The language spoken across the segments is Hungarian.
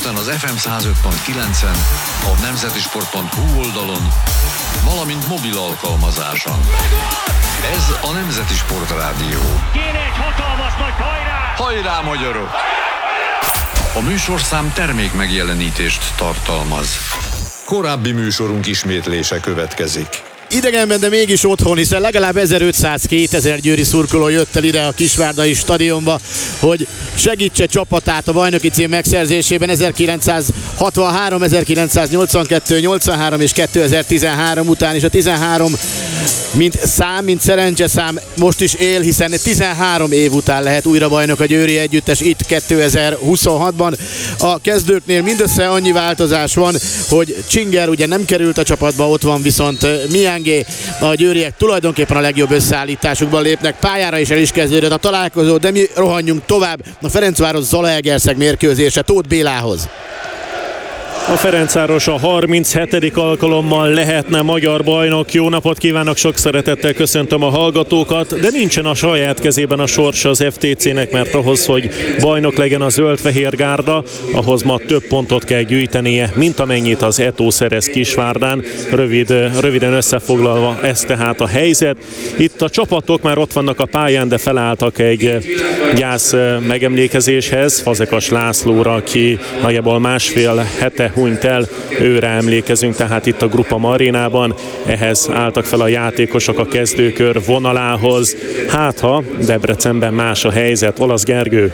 Budapesten az FM 105.9-en, a nemzetisport.hu oldalon, valamint mobil alkalmazáson. Ez a Nemzeti Sport Rádió. Kéne egy hatalmas nagy hajrá! Hajrá, magyarok! A műsorszám termék megjelenítést tartalmaz. Korábbi műsorunk ismétlése következik. Idegenben, de mégis otthon, hiszen legalább 1500-2000 győri szurkoló jött el ide a Kisvárdai stadionba, hogy segítse csapatát a bajnoki cím megszerzésében 1963, 1982, 83 és 2013 után, és a 13 mint szerencseszám most is él, hiszen 13 év után lehet újra bajnok a győri együttes itt 2026-ban. A kezdőknél mindössze annyi változás van, hogy Csinger ugye nem került a csapatba, ott van viszont Miángé. A győriek tulajdonképpen a legjobb összeállításukban lépnek pályára, és el is kezdődött a találkozó, de mi rohanjunk tovább a Ferencváros-Zalaegerszeg mérkőzése Tóth Bélához. A Ferencváros a 37. alkalommal lehetne magyar bajnok. Jó napot kívánok, sok szeretettel köszöntöm a hallgatókat, de nincsen a saját kezében a sorsa az FTC-nek, mert ahhoz, hogy bajnok legyen a zöld-fehér gárda, ahhoz ma több pontot kell gyűjtenie, mint amennyit az Eto szerez Kisvárdán. Röviden összefoglalva ez tehát a helyzet. Itt a csapatok már ott vannak a pályán, de felálltak egy gyász megemlékezéshez. Fazekas Lászlóra, aki nagyjából másfél hete hunyt el, őre emlékezünk tehát itt a Groupama arénában. Ehhez álltak fel a játékosok a kezdőkör vonalához. Hát ha Debrecenben más a helyzet, Olasz Gergő.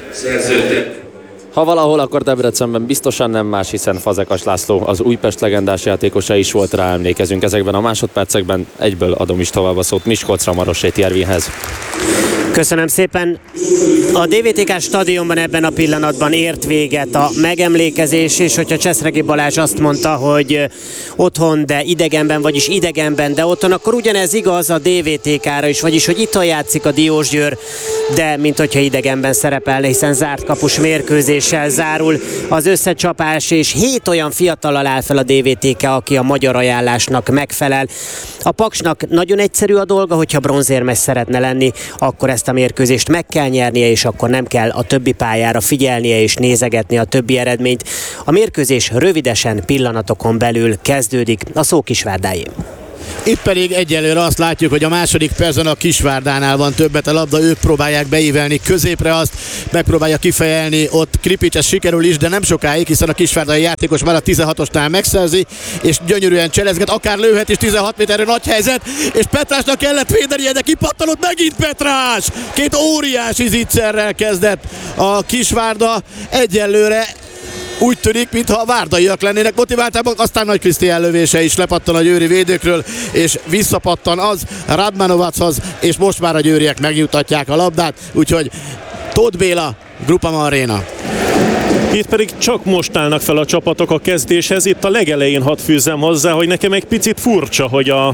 Ha valahol, akkor Debrecenben biztosan nem más, hiszen Fazekas László az Újpest legendás játékosa is volt, rá emlékezünk ezekben a másodpercekben. Egyből adom is tovább a szót Miskolcra, Maroséti Ervinhez. Köszönöm szépen. A DVTK stadionban ebben a pillanatban ért véget a megemlékezés, és hogyha Cseszregi Balázs azt mondta, hogy otthon, de idegenben, vagyis idegenben, de otthon, akkor ugyanez igaz a DVTK-ra is, vagyis hogy itthon játszik a Diósgyőr, de mint hogyha idegenben szerepelne, hiszen zárt kapus mérkőzéssel zárul az összecsapás, és 7 olyan fiatallal áll fel a DVTK, aki a magyar ajánlásnak megfelel. A Paksnak nagyon egyszerű a dolga, hogyha bronzérmes szeretne lenni, akkor ezt a mérkőzést meg kell nyernie, és akkor nem kell a többi pályára figyelnie és nézegetni a többi eredményt. A mérkőzés rövidesen, pillanatokon belül kezdődik, a szó Kisvárdáé. Itt pedig egyelőre azt látjuk, hogy a második percben a Kisvárdánál van többet a labda, ők próbálják beívelni középre, azt megpróbálja kifejelni, ott Kripics, ez sikerül is, de nem sokáig, hiszen a kisvárdai játékos már a 16-osnál megszerzi, és gyönyörűen cselezget, akár lőhet is 16 méterre, nagy helyzet, és Petrásnak kellett védenie, de kipattanott megint Petrás! Két óriási zicserrel kezdett a Kisvárda, egyelőre úgy tűnik, mintha a várdaiak lennének motiváltabbak, aztán Nagy Krisztián lövése is lepattan a győri védőkről, és visszapattan az Radmanovachoz, és most már a győriek megjutatják a labdát, úgyhogy Tóth Béla, Groupama Arena. Itt pedig csak most állnak fel a csapatok a kezdéshez. Itt a legelején hadd fűzzem hozzá, hogy nekem egy picit furcsa, hogy a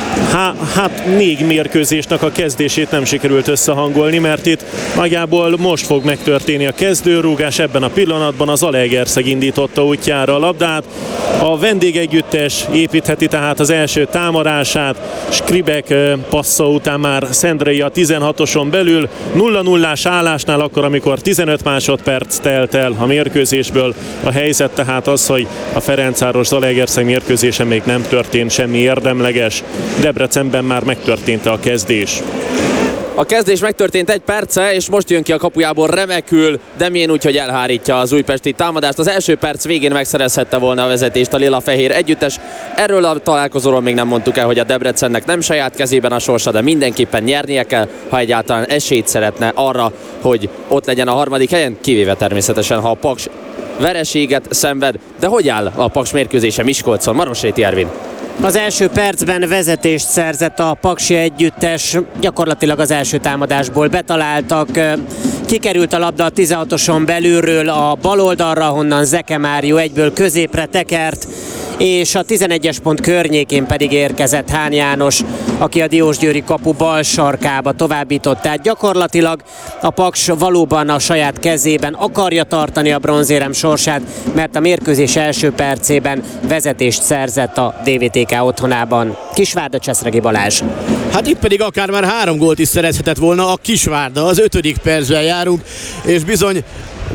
4 mérkőzésnek a kezdését nem sikerült összehangolni, mert itt nagyjából most fog megtörténni a kezdőrúgás. Ebben a pillanatban az Zalaegerszeg indította útjára a labdát. A vendégegyüttes építheti tehát az első támadását. Skribek passza után már Szendrei a 16-oson belül. 0-0-ás állásnál akkor, amikor 15 másodperc telt el a mérkőzésből. A helyzet tehát az, hogy a Ferencváros-Zalaegerszeg mérkőzése még nem történt semmi érdemleges. Debrecenben már megtörtént a kezdés. A kezdés megtörtént 1 perce, és most jön ki a kapujából remekül Demjén, úgyhogy elhárítja az újpesti támadást. Az első perc végén megszerezhette volna a vezetést a lila-fehér együttes. Erről a találkozóról még nem mondtuk el, hogy a Debrecennek nem saját kezében a sorsa, de mindenképpen nyernie kell, ha egyáltalán esélyt szeretne arra, hogy ott legyen a harmadik helyen, kivéve természetesen, ha a Paks vereséget szenved. De hogy áll a Paks mérkőzése Miskolcon? Maroséti Ervin. Az első percben vezetést szerzett a paksi együttes, gyakorlatilag az első támadásból betaláltak. Kikerült a labda a 16-oson belülről a bal oldalra, honnan Zeke Mário egyből középre tekert, és a 11-es pont környékén pedig érkezett Hán János, aki a diósgyőri kapu bal sarkába továbbított. Tehát gyakorlatilag a Paks valóban a saját kezében akarja tartani a bronzérem sorsát, mert a mérkőzés első percében vezetést szerzett a DVTK otthonában. Kisvárda, Cseszregi Balázs. Hát itt pedig akár már 3 gólt is szerezhetett volna a Kisvárda, az 5. percben járunk, és bizony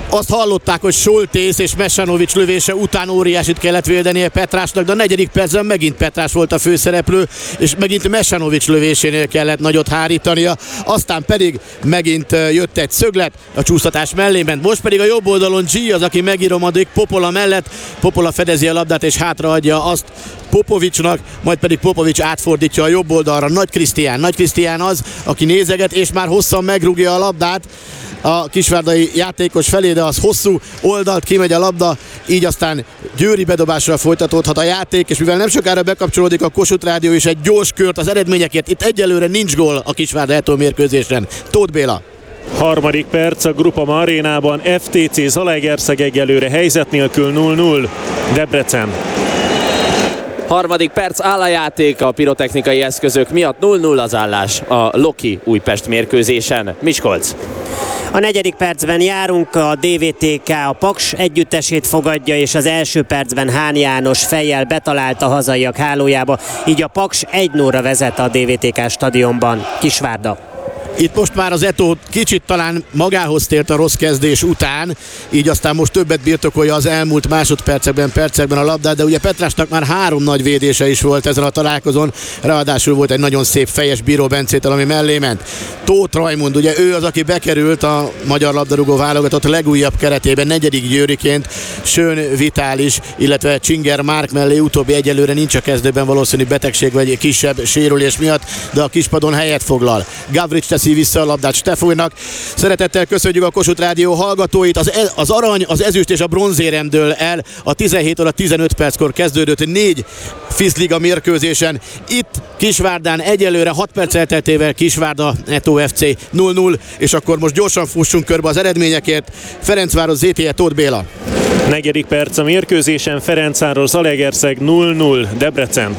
Azt hallották, hogy Soltész és Mesanovics lövése után óriásit kellett védenie Petrásnak, de a 4. percben megint Petrás volt a főszereplő, és megint Mesanovics lövésénél kellett nagyot hárítania, aztán pedig megint jött egy szöglet a csúsztatás mellében. Most pedig a jobb oldalon G az, aki megiromodik Popola mellett. Popola fedezi a labdát és hátraadja azt Popovicsnak, majd pedig Popovics átfordítja a jobb oldalra. Nagy Krisztián az, aki nézeget, és már hosszan megrúgja a labdát a kisvárdai játékos felé, de az hosszú oldalt kimegy a labda, így aztán győri bedobásra folytatódhat a játék, és mivel nem sokára bekapcsolódik a Kossuth Rádió is egy gyors kört az eredményekért, itt egyelőre nincs gól a Kisvárda Eto mérkőzésen. Tóth Béla. 3. perc a Groupama arénában, FTC Zalaegerszeg egyelőre helyzet nélkül 0-0. Debrecen. 3. perc, áll a játék a pirotechnikai eszközök miatt, 0-0 az állás a Loki Újpest mérkőzésen. Miskolc. A 4. percben járunk, a DVTK a Paks együttesét fogadja, és az első percben Hán János fejjel betalált a hazaiak hálójába, így a Paks 1-0-ra vezet a DVTK stadionban. Kisvárda. Itt most már az Eto kicsit talán magához tért a rossz kezdés után, így aztán most többet birtokolja az elmúlt percekben a labdát, de ugye Petrásnak már 3 nagy védése is volt ezen a találkozón, ráadásul volt egy nagyon szép fejes Bíró Bencétől, ami mellé ment. Tóth Rajmund, ugye ő az, aki bekerült a magyar labdarúgó válogatott legújabb keretében 4. győriként, Schön Vitális, illetve Csinger Márk mellé, utóbbi egyelőre nincs a kezdőben, valószínű betegség vagy kisebb sérülés miatt, de a kispadon helyet foglal. Gavrics teszi vissza a labdát Stefolynak. Szeretettel köszönjük a Kossuth Rádió hallgatóit. Az arany, az ezüst és a bronzérem dől el a 17 óra 15 perckor kezdődött 4 FIS-liga mérkőzésen. Itt Kisvárdán egyelőre 6 perc elteltével Kisvárda Eto FC 0-0, és akkor most gyorsan fussunk körbe az eredményekért. Ferencváros ZTE, Tóth Béla. 4. perc a mérkőzésen, Ferencváros Zalaegerszeg 0-0. Debrecen.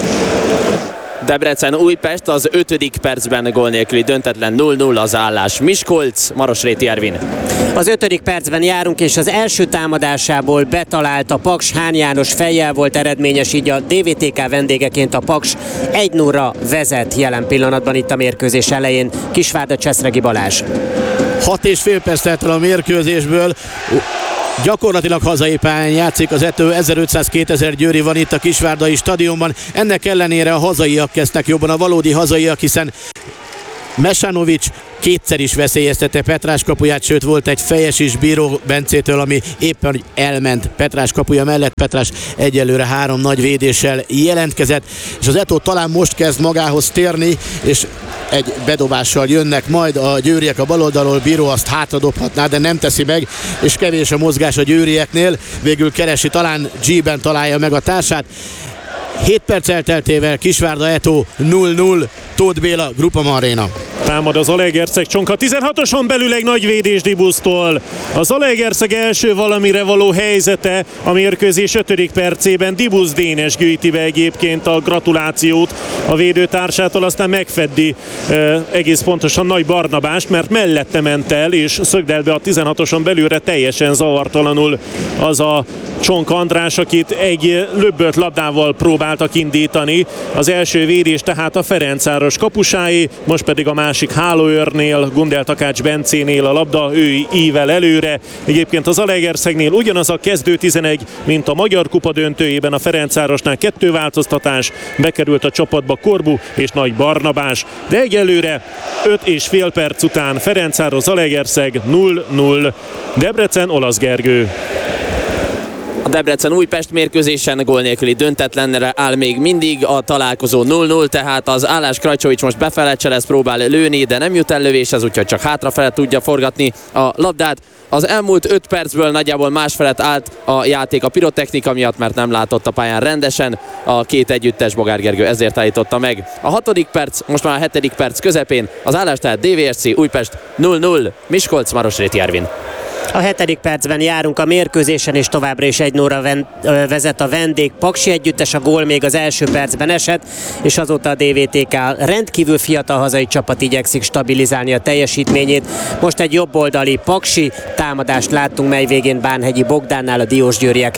Debrecen Újpest az 5. percben gól nélküli döntetlen 0-0 az állás. Miskolc, Marosréti Ervin. Az 5. percben járunk, és az első támadásából betalált a Paks, Hán János fejjel volt eredményes, így a DVTK vendégeként a Paks 1-0-ra vezet jelen pillanatban itt a mérkőzés elején. Kisvárda, Cseszregi Balázs. 6,5 perc telt el a mérkőzésből. Gyakorlatilag hazai pályán játszik az Eto, 1500-2000 győri van itt a Kisvárdai stadionban. Ennek ellenére a hazaiak kezdtek jobban, a valódi hazaiak, hiszen Mesanovics kétszer is veszélyeztette Petrás kapuját, sőt volt egy fejes is Bíró Bencétől, ami éppen elment Petrás kapuja mellett. Petrás egyelőre 3 nagy védéssel jelentkezett, és az Eto talán most kezd magához térni, és egy bedobással jönnek majd a győriek a baloldalról. Bíró azt hátradobhatná, de nem teszi meg, és kevés a mozgás a győrieknél. Végül keresi, talán G-ben találja meg a társát. 7 perc elteltével Kisvárda Eto 0-0. Tóth Béla, Groupama Aréna. Támad az Zalaegerszeg Csonka 16-oson belül egy nagy védés Dibusztól. A Zalaegerszeg első valamire való helyzete a mérkőzés 5. percében. Dibusz Dénes gyűjti be egyébként a gratulációt a védőtársától, aztán megfeddi egész pontosan Nagy Barnabást, mert mellette ment el és szögdelt be a 16-oson belülre teljesen zavartalanul az a Csonka András, akit egy löbbölt labdával próbáltak indítani. Az első védés tehát a Ferencváros kapusáé, most pedig a másik hálóőrnél, Gundel Takács Bencénél a labda, ő ível előre. Egyébként az Zalaegerszegnél ugyanaz a kezdő 11, mint a Magyar Kupa döntőjében, a Ferencvárosnál 2 változtatás, bekerült a csapatba Korbu és Nagy Barnabás, de egyelőre 5,5 perc után Ferencváros Zalaegerszeg 0-0. Debrecen, Olasz Gergő. A Debrecen Újpest mérkőzésen gól nélküli döntetlenre áll még mindig a találkozó 0-0, tehát az állás Krajcsovics most befele cselez, próbál lőni, de nem jut el lövéshez, úgyhogy csak hátrafele tudja forgatni a labdát. Az elmúlt 5 percből nagyjából másfelet állt a játék a pirotechnika miatt, mert nem látott a pályán rendesen a két együttes, Bogár Gergő ezért állította meg. A 6. perc, most már a 7. perc közepén az állás tehát DVSC Újpest 0-0, Miskolc, Marosréti Ervin. A 7. percben járunk a mérkőzésen, és továbbra is 1-0-ra vezet a vendég. Paksi együttes, a gól még az első percben esett, és azóta a DVTK rendkívül fiatal hazai csapat igyekszik stabilizálni a teljesítményét. Most egy jobboldali Paksi támadást láttunk, mely végén Bánhegyi Bogdánnál a diósgyőriek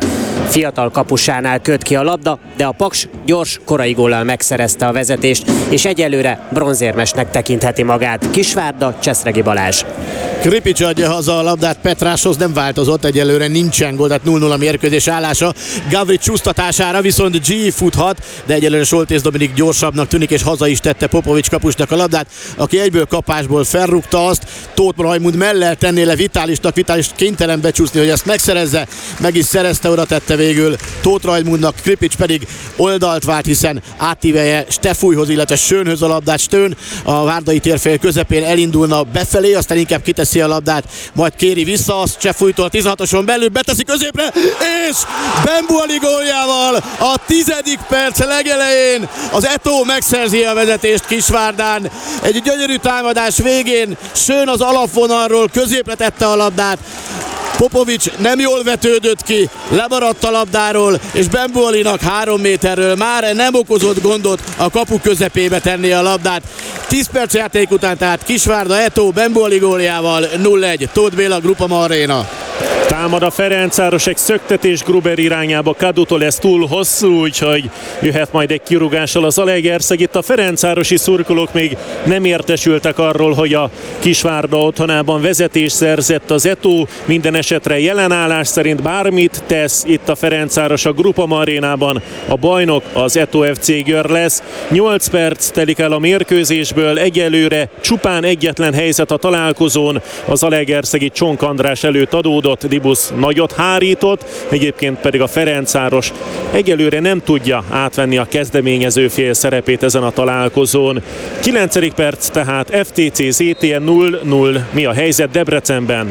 fiatal kapusánál köt ki a labda, de a Paks gyors, korai góllal megszerezte a vezetést, és egyelőre bronzérmesnek tekintheti magát Kisvárda, Cseszregi Balázs. Kripics adja haza a labdát Petráshoz, nem változott, egyelőre nincsen gól, tehát 0-0 a mérkőzés állása. Gavrics csúsztatására viszont G futhat, de egyelőre Soltész Dominik gyorsabbnak tűnik, és haza is tette Popovics kapusnak a labdát, aki egyből kapásból felrúgta azt. Tóth Rajmund mellel tenné le Vitálisnak, Vitális kénytelen becsúszni, hogy ezt megszerezze, meg is szerezte, oda tette végül Tóth Rajmundnak, Kripics pedig oldalt vált, hiszen átívelje Stefújhoz, illetve Schönhöz a labdát. Stön a várdai térfél közepén elindulna befelé, aztán inkább kiteszi a labdát, majd kéri vissza, azt Stefújtól 16-oson belül beteszi középre, és Bembuali góljával a 10. perc legelején az Eto'o megszerzi a vezetést Kisvárdán. Egy gyönyörű támadás végén Schön az alapvonalról középre tette a labdát, Popovics nem jól vetődött ki, lemaradt a labdáról, és Bembualinak 3 méterről már nem okozott gondot a kapu közepébe tenni a labdát. 10 perc játék után tehát Kisvárda Eto'o Bembuali góljával 0-1, Tóth Béla, Groupama Arena. Támad a Ferencváros, egy szöktetés Gruber irányába, Kadutól ez túl hosszú, úgyhogy jöhet majd egy kirúgással az Zalaegerszeg. Itt a ferencvárosi szurkolók még nem értesültek arról, hogy a Kisvárda otthonában vezetés szerzett az Eto'o. Minden esetre jelenállás szerint bármit tesz itt a Ferencváros a Groupama Arénában, a bajnok az Eto'o FC Győr lesz. 8 perc telik el a mérkőzésből, egyelőre csupán egyetlen helyzet a találkozón, az Zalaegerszegi Csonk András előtt adódott, Dibusz nagyot hárított, egyébként pedig a Ferencváros egyelőre nem tudja átvenni a kezdeményező fél szerepét ezen a találkozón. 9. perc tehát, FTC ZTN 0-0. Mi a helyzet Debrecenben?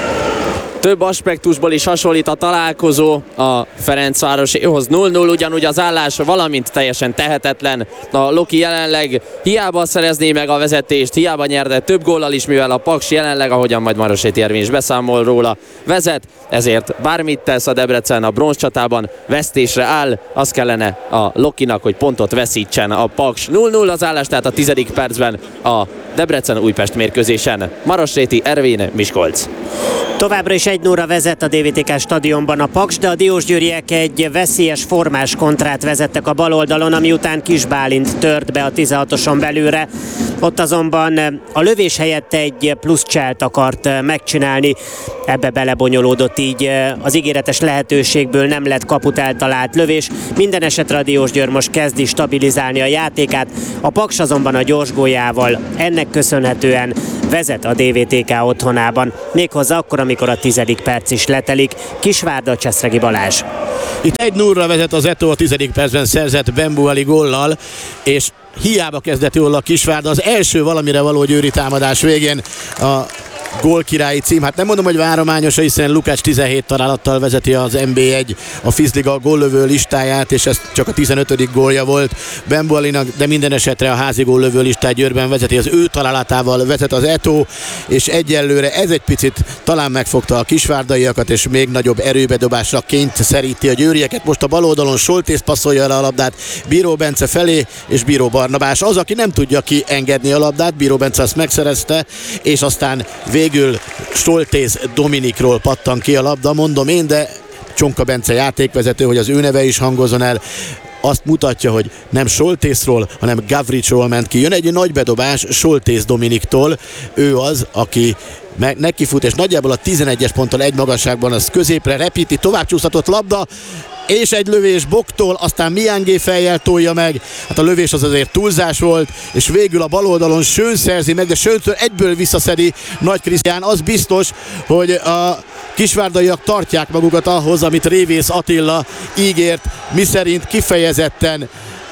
Több aspektusból is hasonlít a találkozó a Ferencvároséhoz. 0-0 ugyanúgy az állás, valamint teljesen tehetetlen. A Loki jelenleg hiába szerezné meg a vezetést, hiába nyerte több góllal is, mivel a Paks jelenleg, ahogyan majd Maroséti Ervin is beszámol róla, vezet, ezért bármit tesz a Debrecen a bronzcsatában, vesztésre áll, az kellene a Lokinak, hogy pontot veszítsen a Paks. 0-0 az állás, tehát a 10. percben a Debrecen-Újpest mérkőzésen. Maroséti Ervin, Miskolc. Továbbra is 1-0-ra vezet a DVTK stadionban a Paks, de a diósgyőriek egy veszélyes formás kontrát vezettek a bal oldalon, ami után Kis Bálint tört be a 16-oson belülre. Ott azonban a lövés helyett egy plusz cselt akart megcsinálni, ebbe belebonyolódott, így az ígéretes lehetőségből nem lett kaput eltalált lövés. Minden esetre a Diósgyőr most kezdi stabilizálni a játékát, a Paks azonban a gyors góljával ennek köszönhetően vezet a DVTK otthonában, méghozzá akkor, amikor a 10. perc is letelik. Kisvárda, Cseszregi Balázs. Itt 1-0-ra vezet az Eto'o a 10. percben szerzett Bembuali góllal, és hiába kezdett jól a Kisvárda, az első valamire való győri támadás végén a gólkirályi cím. Hát nem mondom, hogy várományos, hiszen Lukács 17 találattal vezeti az NB1 a Fizliga góllövő listáját, és ez csak a 15. gólja volt Bembualinak, de minden esetre a házi góllövő listát Győrben vezeti, az ő találatával vezet az Eto'o, és egyelőre ez egy picit talán megfogta a kisvárdaiakat, és még nagyobb erőbedobásra kényszeríti a győrieket. Most a bal oldalon Soltész passzolja el a labdát Bíró Bence felé, és Bíró Barnabás az, aki nem tudja kiengedni a labdát. Bíró Bence azt megszerezte, és aztán végül Soltész Dominikról pattan ki a labda, mondom én, de Csonka Bence játékvezető, hogy az ő neve is hangozzon el, azt mutatja, hogy nem Soltészról, hanem Gavricsról ment ki. Jön egy nagy bedobás Soltész Dominiktól, ő az, aki neki fut, és nagyjából a 11-es ponttal egy magasságban az középre repíti, továbbcsúszhatott labda, és egy lövés Boktól, aztán Miangé fejjel tolja meg. Hát a lövés az azért túlzás volt, és végül a bal oldalon Schön szerzi meg, de Schöntől egyből visszaszedi Nagy Krisztián. Az biztos, hogy a kisvárdaiak tartják magukat ahhoz, amit Révész Attila ígért, miszerint kifejezetten,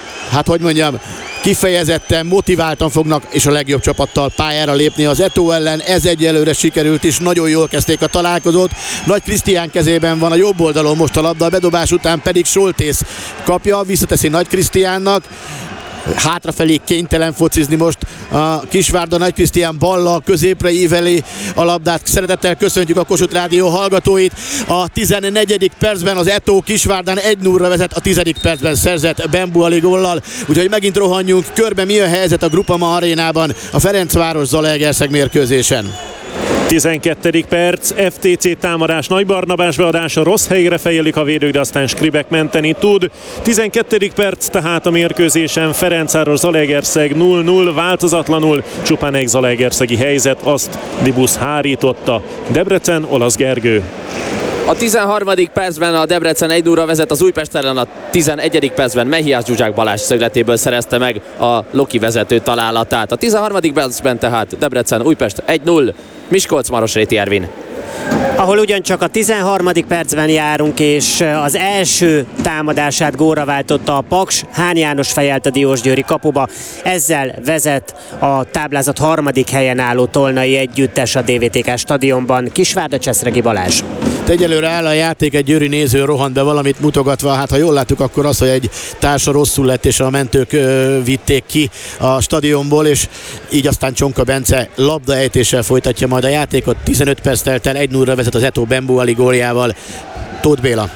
kifejezetten motiváltan fognak és a legjobb csapattal pályára lépni az Eto'o ellen. Ez egyelőre sikerült is, nagyon jól kezdték a találkozót. Nagy Krisztián kezében van a jobb oldalon most a labda, a bedobás után pedig Soltész kapja, visszateszi Nagy Krisztiánnak. Hátrafelé kénytelen focizni most a Kisvárda, Nagy Krisztián ballal középre íveli a labdát. Szeretettel köszöntjük a Kossuth Rádió hallgatóit. A 14. percben az Eto'o Kisvárdán 1-0-ra vezet, a 10. percben szerzett Bembuali góllal. Úgyhogy megint rohanjunk körbe, mi a helyzet a Groupama Arénában a Ferencváros Zalaegerszeg mérkőzésen. 12. perc, FTC támadás, Nagy Barnabás beadása, rossz helyre fejelik a védők, de aztán Skribek menteni tud. 12. perc tehát a mérkőzésen, Ferencváros Zalaegerszeg 0-0, változatlanul, csupán egy zalaegerszegi helyzet, azt Dibusz hárította. Debrecen, Olasz Gergő. A 13. percben a Debrecen 1-0-ra vezet, az Újpest ellen a 11. percben Mehiás Zsuzsák Balázs szögletéből szerezte meg a Loki vezető találatát. A 13. percben tehát Debrecen Újpest 1-0, Miskolc Marosréti Ervin. Ahol ugyancsak a 13. percben járunk, és az első támadását gólra váltotta a Paks, Hán János fejelte a Diósgyőri kapuba, ezzel vezet a táblázat harmadik helyen álló Tolnai együttes a DVTK stadionban. Kisvárda, Cseszregi Balázs. Egyelőre áll a játék, egy győri néző rohant be valamit mutogatva, hát ha jól láttuk, akkor az, hogy egy társa rosszul lett, és a mentők vitték ki a stadionból, és így aztán Csonka Bence labdaejtéssel folytatja majd a játékot. 15 perc telt el, 1-0-ra vezet az Eto Bembuali góljával. Tóth Béla.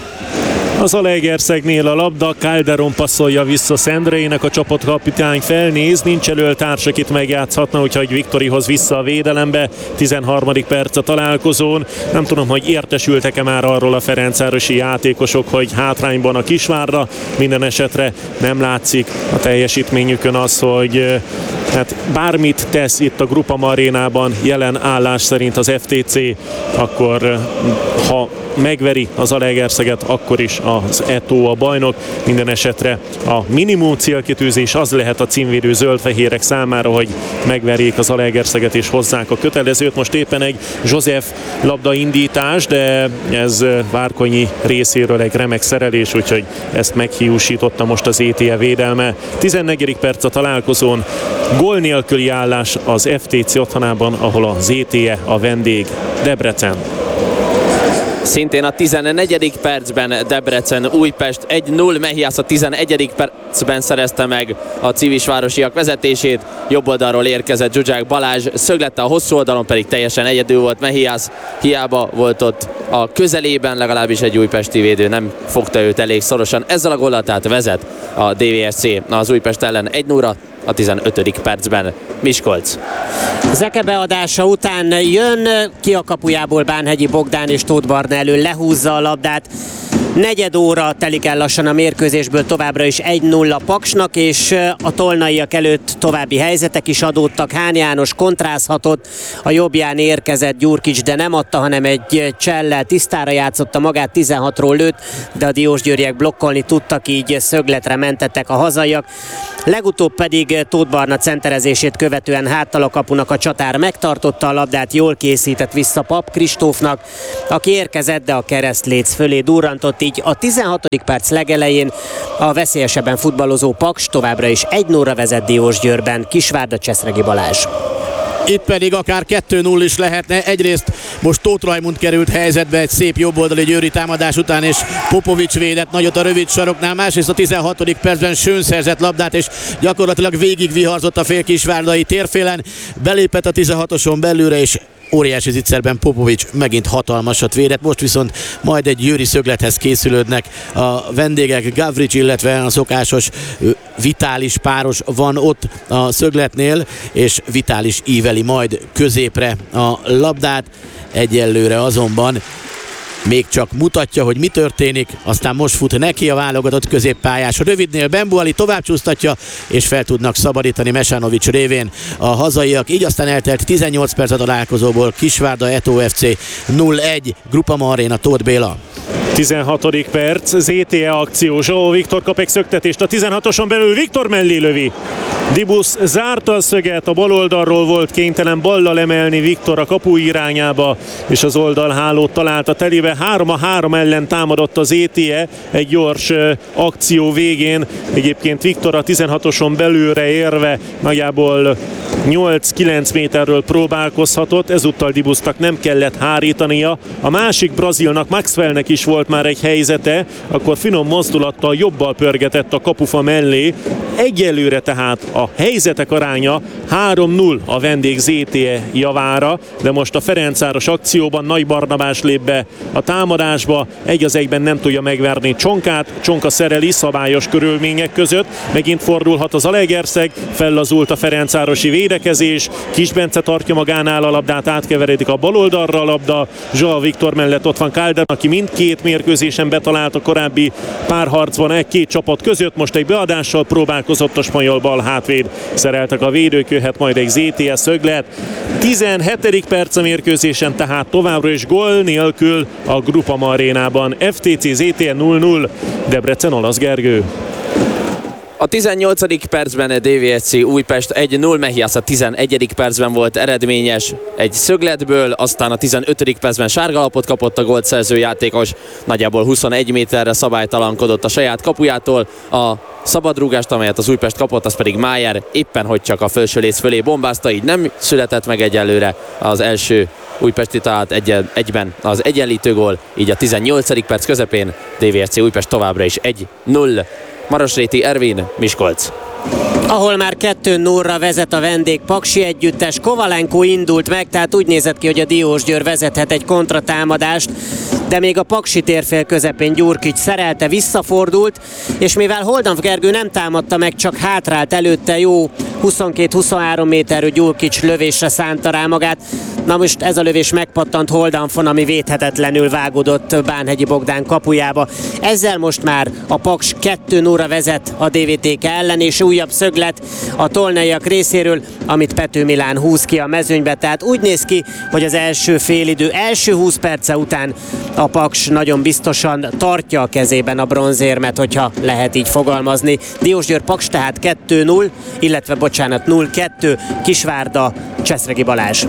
A Zalaegerszegnél a labda, Calderon passzolja vissza Szendrének, a csapatkapitány felnéz, nincs elől társ, akit megjátszhatna, úgyhogy Viktorihoz vissza a védelembe. 13. perc a találkozón. Nem tudom, hogy értesültek-e már arról a ferencvárosi játékosok, hogy hátrányban a Kisvárda. Minden esetre nem látszik a teljesítményükön az, hogy hát bármit tesz itt a Groupama arénában jelen állás szerint az FTC, akkor ha megveri az Zalaegerszeget, akkor is az Eto a bajnok. Minden esetre a minimum célkitűzés az lehet a címvédő zöldfehérek számára, hogy megverjék az Zalaegerszeget és hozzák a kötelezőt. Most éppen egy József labdaindítás, de ez Várkonyi részéről egy remek szerelés, úgyhogy ezt meghiúsította most az ETE védelme. 14. perc a találkozón, gól nélküli állás az FTC otthonában, ahol az ETE a vendég. Debrecen. Szintén a 14. percben Debrecen Újpest 1-0, Mehiász a 11. percben szerezte meg a civisvárosiak vezetését, jobb oldalról érkezett Zsuzsák Balázs szöglette, a hosszú oldalon pedig teljesen egyedül volt Mehiász, hiába volt ott a közelében, legalábbis egy újpesti védő nem fogta őt elég szorosan. Ezzel a góllal tehát vezet a DVSC az Újpest ellen 1-0-ra a 15. percben. Miskolc. Zeke beadása után jön ki a kapujából Bánhegyi Bogdán, és Tóth Barna elől lehúzza a labdát. Negyed óra telik el lassan a mérkőzésből, továbbra is 1-0 Paksnak, és a tolnaiak előtt további helyzetek is adódtak. Hán János kontrázhatott, a jobbján érkezett Gyurkics, de nem adta, hanem egy csellel tisztára játszotta magát, 16-ról lőtt, de a diósgyőriek blokkolni tudtak, így szögletre mentettek a hazaiak. Legutóbb pedig Tóth Barna centerezését követően háttal a kapunak a csatár megtartotta a labdát, jól készített vissza Pap Kristófnak, aki érkezett, de a keresztléc fölé durrantott, így a 16. perc legelején a veszélyesebben futballozó Paks továbbra is 1-0-ra vezet Diósgyőrben. Kisvárda, Cseszregi Balázs. Itt pedig akár 2-0 is lehetne. Egyrészt most Tóth Rajmund került helyzetbe egy szép jobboldali győri támadás után, és Popovics védett nagyot a rövid saroknál. Másrészt a 16. percben Schön szerzett labdát, és gyakorlatilag végig viharzott a félkisvárdai térfélen. Belépett a 16-oson belülre, és óriási zicserben Popovics megint hatalmasat védett. Most viszont majd egy győri szöglethez készülődnek a vendégek. Gavrics, illetve a szokásos Vitális páros van ott a szögletnél, és Vitális íveli majd középre a labdát. Egyelőre azonban még csak mutatja, hogy mi történik, aztán most fut neki a válogatott középpályás. A rövidnél Bembuali tovább csúsztatja, és fel tudnak szabadítani Mesanovics révén a hazaiak. Így aztán eltelt 18 perc a találkozóból. Kisvárda Eto FC 0-1, Groupama Arena, Tóth Béla. 16. perc, ZTE akció, Zsó Viktor kap egy szöktetést a 16-oson belül, Viktor mellé lövi. Dibusz zárta a szöget, a bal oldalról volt kénytelen ballal emelni Viktor a kapu irányába, és az oldalhálót találta telibe. 3-3 ellen támadott az ETE egy gyors akció végén. Egyébként Viktor a 16-oson belülre érve nagyjából 8-9 méterről próbálkozhatott, ezúttal Dibusznak nem kellett hárítania. A másik brazilnak, Maxwellnek is volt volt már egy helyzete, akkor finom mozdulattal jobbal pörgetett a kapufa mellé. Egyelőre tehát a helyzetek aránya 3-0 a vendég ZTE javára, de most a Ferencváros akcióban Nagy Barnabás lép be a támadásba, 1-1 nem tudja megverni Csonkát, Csonka szereli szabályos körülmények között, megint fordulhat az Zalaegerszeg, fellazult a ferencvárosi védekezés, Kis Bence tartja magánál a labdát, átkeveredik a baloldalra a labda, Joao Viktor mellett ott van Calder, aki mindkét mérkőzésen betalált a korábbi párharcban egy-két csapat között, most egy beadással próbálkozott a spanyol bal hátvéd, szereltek a védők, jöhet majd egy ZTE szöglet. 17. perc a mérkőzésen, tehát továbbra is gól nélkül a Groupama arénában. FTC ZTE 0-0, Debrecen Olasz Gergő. A 18. percben a DVSC Újpest 1-0, Mehias a 11. percben volt eredményes egy szögletből, aztán a 15. percben sárgalapot kapott a gólt szerző játékos, nagyjából 21 méterre szabálytalankodott a saját kapujától, a szabadrúgást, amelyet az Újpest kapott, az pedig Májer éppen hogy csak a felső léc fölé bombázta, így nem született meg egyelőre az első újpesti talált egyben az egyenlítő gól, így a 18. perc közepén DVSC Újpest továbbra is 1-0. Marosréti Ervin, Miskolc. Ahol már 2-0-ra vezet a vendég Paksi együttes, Kovalenko indult meg, tehát úgy nézett ki, hogy a Diósgyőr vezethet egy kontratámadást, de még a Paksi térfél közepén Gyurkics szerelte, visszafordult, és mivel Holdanf Gergő nem támadta meg, csak hátrált előtte, jó 22-23 méterű Gyurkics lövésre szánta rá magát. Na most ez a lövés megpattant Holdanfon, ami védhetetlenül vágódott Bánhegyi Bogdán kapujába. Ezzel most már a Paks 2-0-ra vezet a DVTK ellen, és újabb szöglet a tolnaiak részéről, amit Pető Milán húz ki a mezőnybe. Tehát úgy néz ki, hogy az első félidő első 20 perce után a Paks nagyon biztosan tartja a kezében a bronzérmet, hogyha lehet így fogalmazni. Diósgyőr Paks tehát 2-0, illetve 0-2, Kisvárda Cseszregi Balázs.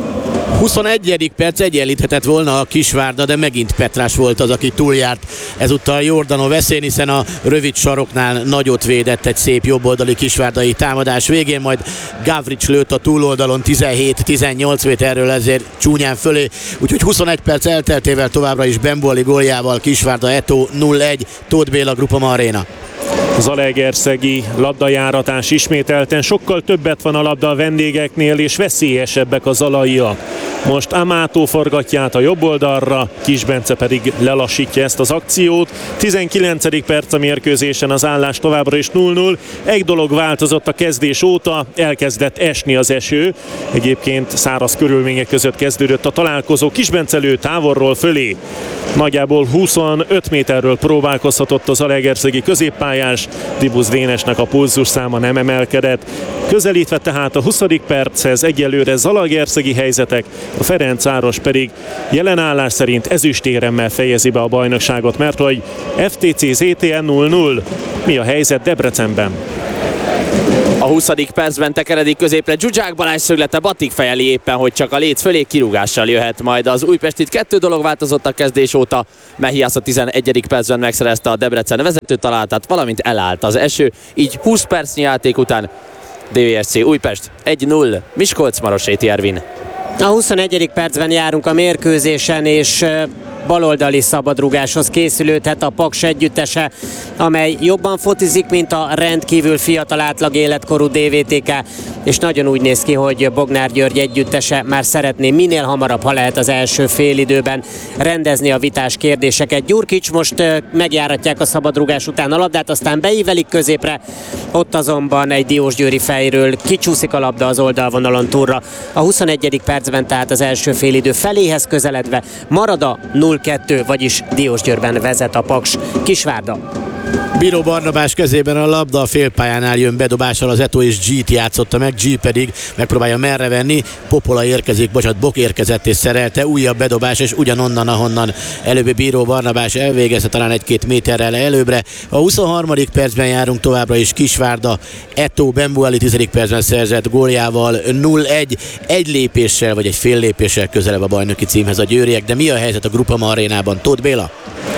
21. perc, egyenlíthetett volna a Kisvárda, de megint Petrás volt az, aki túljárt ezúttal Jordanov veszélyen, hiszen a rövid saroknál nagyot védett egy szép jobboldali kisvárdai támadás végén, majd Gavrics lőtt a túloldalon 17-18 méterről, ezért csúnyán fölé, úgyhogy 21 perc elteltével továbbra is Bembolli góljával Kisvárda Eto 0-1, Tóth Béla, Groupama Arena. Zalaegerszegi labdajáratás ismételten, sokkal többet van a labda a vendégeknél, és veszélyesebbek a zalaiak. Most Amato forgatja át a jobb oldalra, Kis Bence pedig lelassítja ezt az akciót. 19. perc a mérkőzésen, az állás továbbra is 0-0. Egy dolog változott a kezdés óta, elkezdett esni az eső. Egyébként száraz körülmények között kezdődött a találkozó. Kis Bence lő távolról fölé. Nagyjából 25 méterről próbálkozhatott az zalaegerszegi középpályás, Dibusz Dénesnek a pulzus száma nem emelkedett. Közelítve tehát a 20. perchez egyelőre zalaegerszegi helyzetek, a Ferencváros pedig jelen állás szerint ezüstéremmel fejezi be a bajnokságot, mert hogy FTC ZTE 0-0. Mi a helyzet Debrecenben? A 20. percben tekeredik középre Zsuzsák Balázs szöglete, Batik fejeli éppen, hogy csak a léc fölé, kirúgással jöhet majd az Újpestit. Kettő dolog változott a kezdés óta. Mehias a 11. percben megszerezte a Debrecen vezető találatát, valamint elállt az eső, így 20 percnyi játék után DVSC Újpest 1-0, Miskolc, Marosréti Ervin. A 21. percben járunk a mérkőzésen, és baloldali szabadrugáshoz készülődhet a Paks együttese, amely jobban focizik, mint a rendkívül fiatal átlag életkorú DVTK, és nagyon úgy néz ki, hogy Bognár György együttese már szeretné minél hamarabb, ha lehet az első félidőben rendezni a vitás kérdéseket. Gyurkics most megjáratják a szabadrugás után a labdát, aztán beívelik középre, ott azonban egy diósgyőri fejről kicsúszik a labda az oldalvonalon túlra. A 21. percben tehát az első félidő feléhez közeledve marad a 0-2, vagyis Diósgyőrben vezet a Paks. Kisvárda. Bíró Barnabás kezében a labda, a félpályánál jön bedobással, az Eto és G-t játszotta meg, G pedig megpróbálja merre venni, Popola érkezik, Bok érkezett és szerelte, újabb bedobás, és ugyanonnan, ahonnan előbb Bíró Barnabás elvégezte, talán 1-2 méterrel előbbre. A 23. percben járunk továbbra is, Kisvárda, Eto Bembolli 10. percben szerzett góljával 0-1, egy lépéssel vagy egy fél lépéssel közelebb a bajnoki címhez a győriek, de mi a helyzet a Groupama Arénában? Tóth Béla?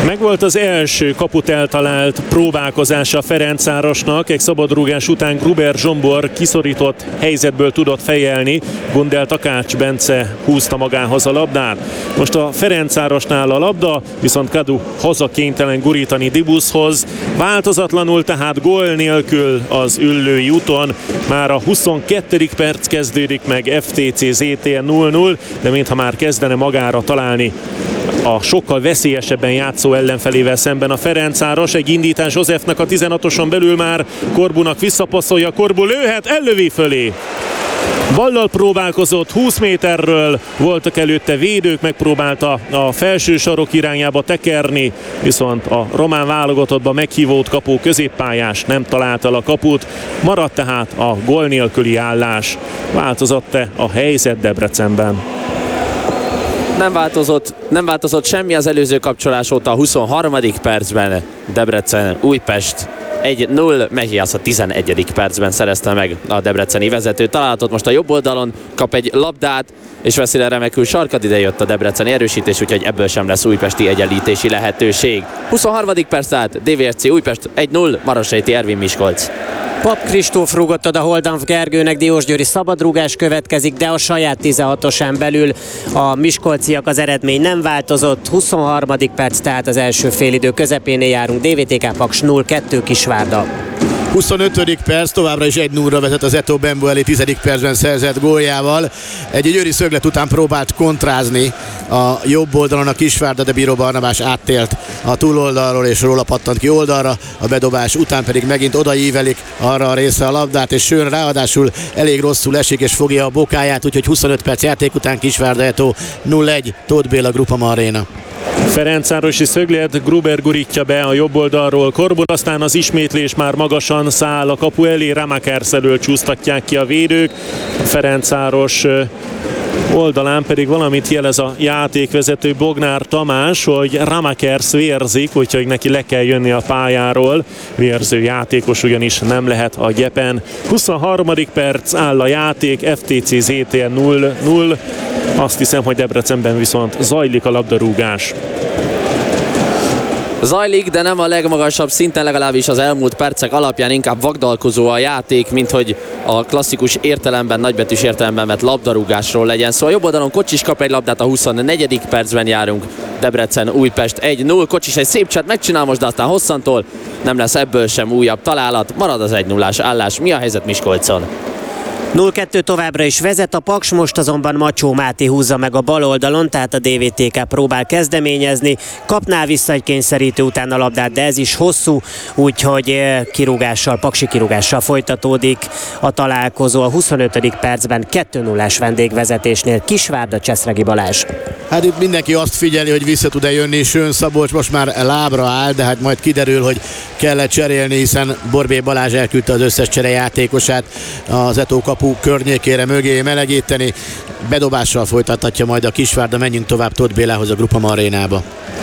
Megvolt az első kaput eltalált próbálkozása Ferencvárosnak. Egy szabadrúgás után Gruber Zsombor kiszorított helyzetből tudott fejelni. Gundel Takács Bence húzta magához a labdát. Most a Ferencvárosnál a labda, viszont Kadu hazakénytelen gurítani Dibuszhoz. Változatlanul tehát gól nélkül az Üllői úton. Már a 22. perc kezdődik meg, FTC ZTN 0-0, de mintha már kezdene magára találni a sokkal veszélyesebben játszó ellenfelével szemben a Ferencváros. Egy indítás Józsefnek a 16-oson belül, már Korbunak visszapasszolja, Korbu lőhet, ellövi fölé. Ballal próbálkozott, 20 méterről voltak előtte védők, megpróbálta a felső sarok irányába tekerni, viszont a román válogatottban meghívót kapó középpályás nem talált el a kaput. Maradt tehát a gól nélküli állás. Változott-e a helyzet Debrecenben? Nem változott semmi az előző kapcsolás óta. A 23. percben Debrecen Újpest 1-0, Mehiász a 11. percben szerezte meg a debreceni vezető találatot. Most a jobb oldalon kap egy labdát, és veszélyre remekül sarkad, ide jött a debreceni erősítés, úgyhogy ebből sem lesz újpesti egyenlítési lehetőség. 23. perc tehát DVSC Újpest 1-0, Marosejti Ervin Miskolc. Pap Kristóf rúgott oda Holdanf Gergőnek, Diósgyőri szabadrúgás következik, de a saját 16-osán belül a miskolciak, az eredmény nem változott. 23. perc, tehát az első félidő közepénél járunk. DVTK Paks 0-2 Kisvárda. 25. perc, továbbra is 1-0-ra vezet az Eto Bembueli 10. percben szerzett góljával. Egy győri szöglet után próbált kontrázni a jobb oldalon a Kisvárda, de Bíró Barnabás áttélt a túloldalról és róla pattant ki oldalra. A bedobás után pedig megint odaívelik arra a részre a labdát, és Sőn ráadásul elég rosszul esik és fogja a bokáját, úgyhogy 25 perc játék után Kisvárda Eto 0-1, Tóth Béla, Groupama Arena. Ferencvárosi szöglet, Gruber gurítja be a jobb oldalról Korbun, aztán az ismétlés már magasan száll a kapu elé, Ramakers elől csúsztatják ki a védők. A Ferencváros oldalán pedig valamit jelez a játékvezető Bognár Tamás, hogy Ramakers vérzik, úgyhogy neki le kell jönni a pályáról. Vérző játékos ugyanis nem lehet a gyepen. 23. perc, áll a játék, FTC ZTN 0-0. Azt hiszem, hogy Debrecenben viszont zajlik a labdarúgás. Zajlik, de nem a legmagasabb szinten, legalábbis az elmúlt percek alapján inkább vagdalkozó a játék, mint hogy a klasszikus értelemben, nagybetűs értelemben vett labdarúgásról legyen szó. Szóval jobb oldalon Kocsis kap egy labdát, a 24. percben járunk. Debrecen Újpest 1-0, Kocsis egy szép csat megcsinál most, de aztán hosszantól nem lesz ebből sem újabb találat, marad az 1-0-ás állás. Mi a helyzet Miskolcon? 0-2 továbbra is vezet a Paks, most azonban Macsó Máté húzza meg a bal oldalon, tehát a DVTK próbál kezdeményezni, kapná vissza egy kényszerítő után a labdát, de ez is hosszú, úgyhogy kirúgással, paksi kirúgással folytatódik a találkozó. A 25. percben 2-0-ás vendégvezetésnél Kisvárda, Cseszregi Balázs. Hát itt mindenki azt figyeli, hogy vissza tud-e jönni Sőn Szabolcs, most már lábra áll, de hát majd kiderül, hogy kellett cserélni, hiszen Borbély Balázs elküldte az összes cserejátékosát az Eto kapu környékére mögé melegíteni. Bedobással folytathatja majd a Kisvárda, menjünk tovább Tóth Bélához a Groupama Arénába.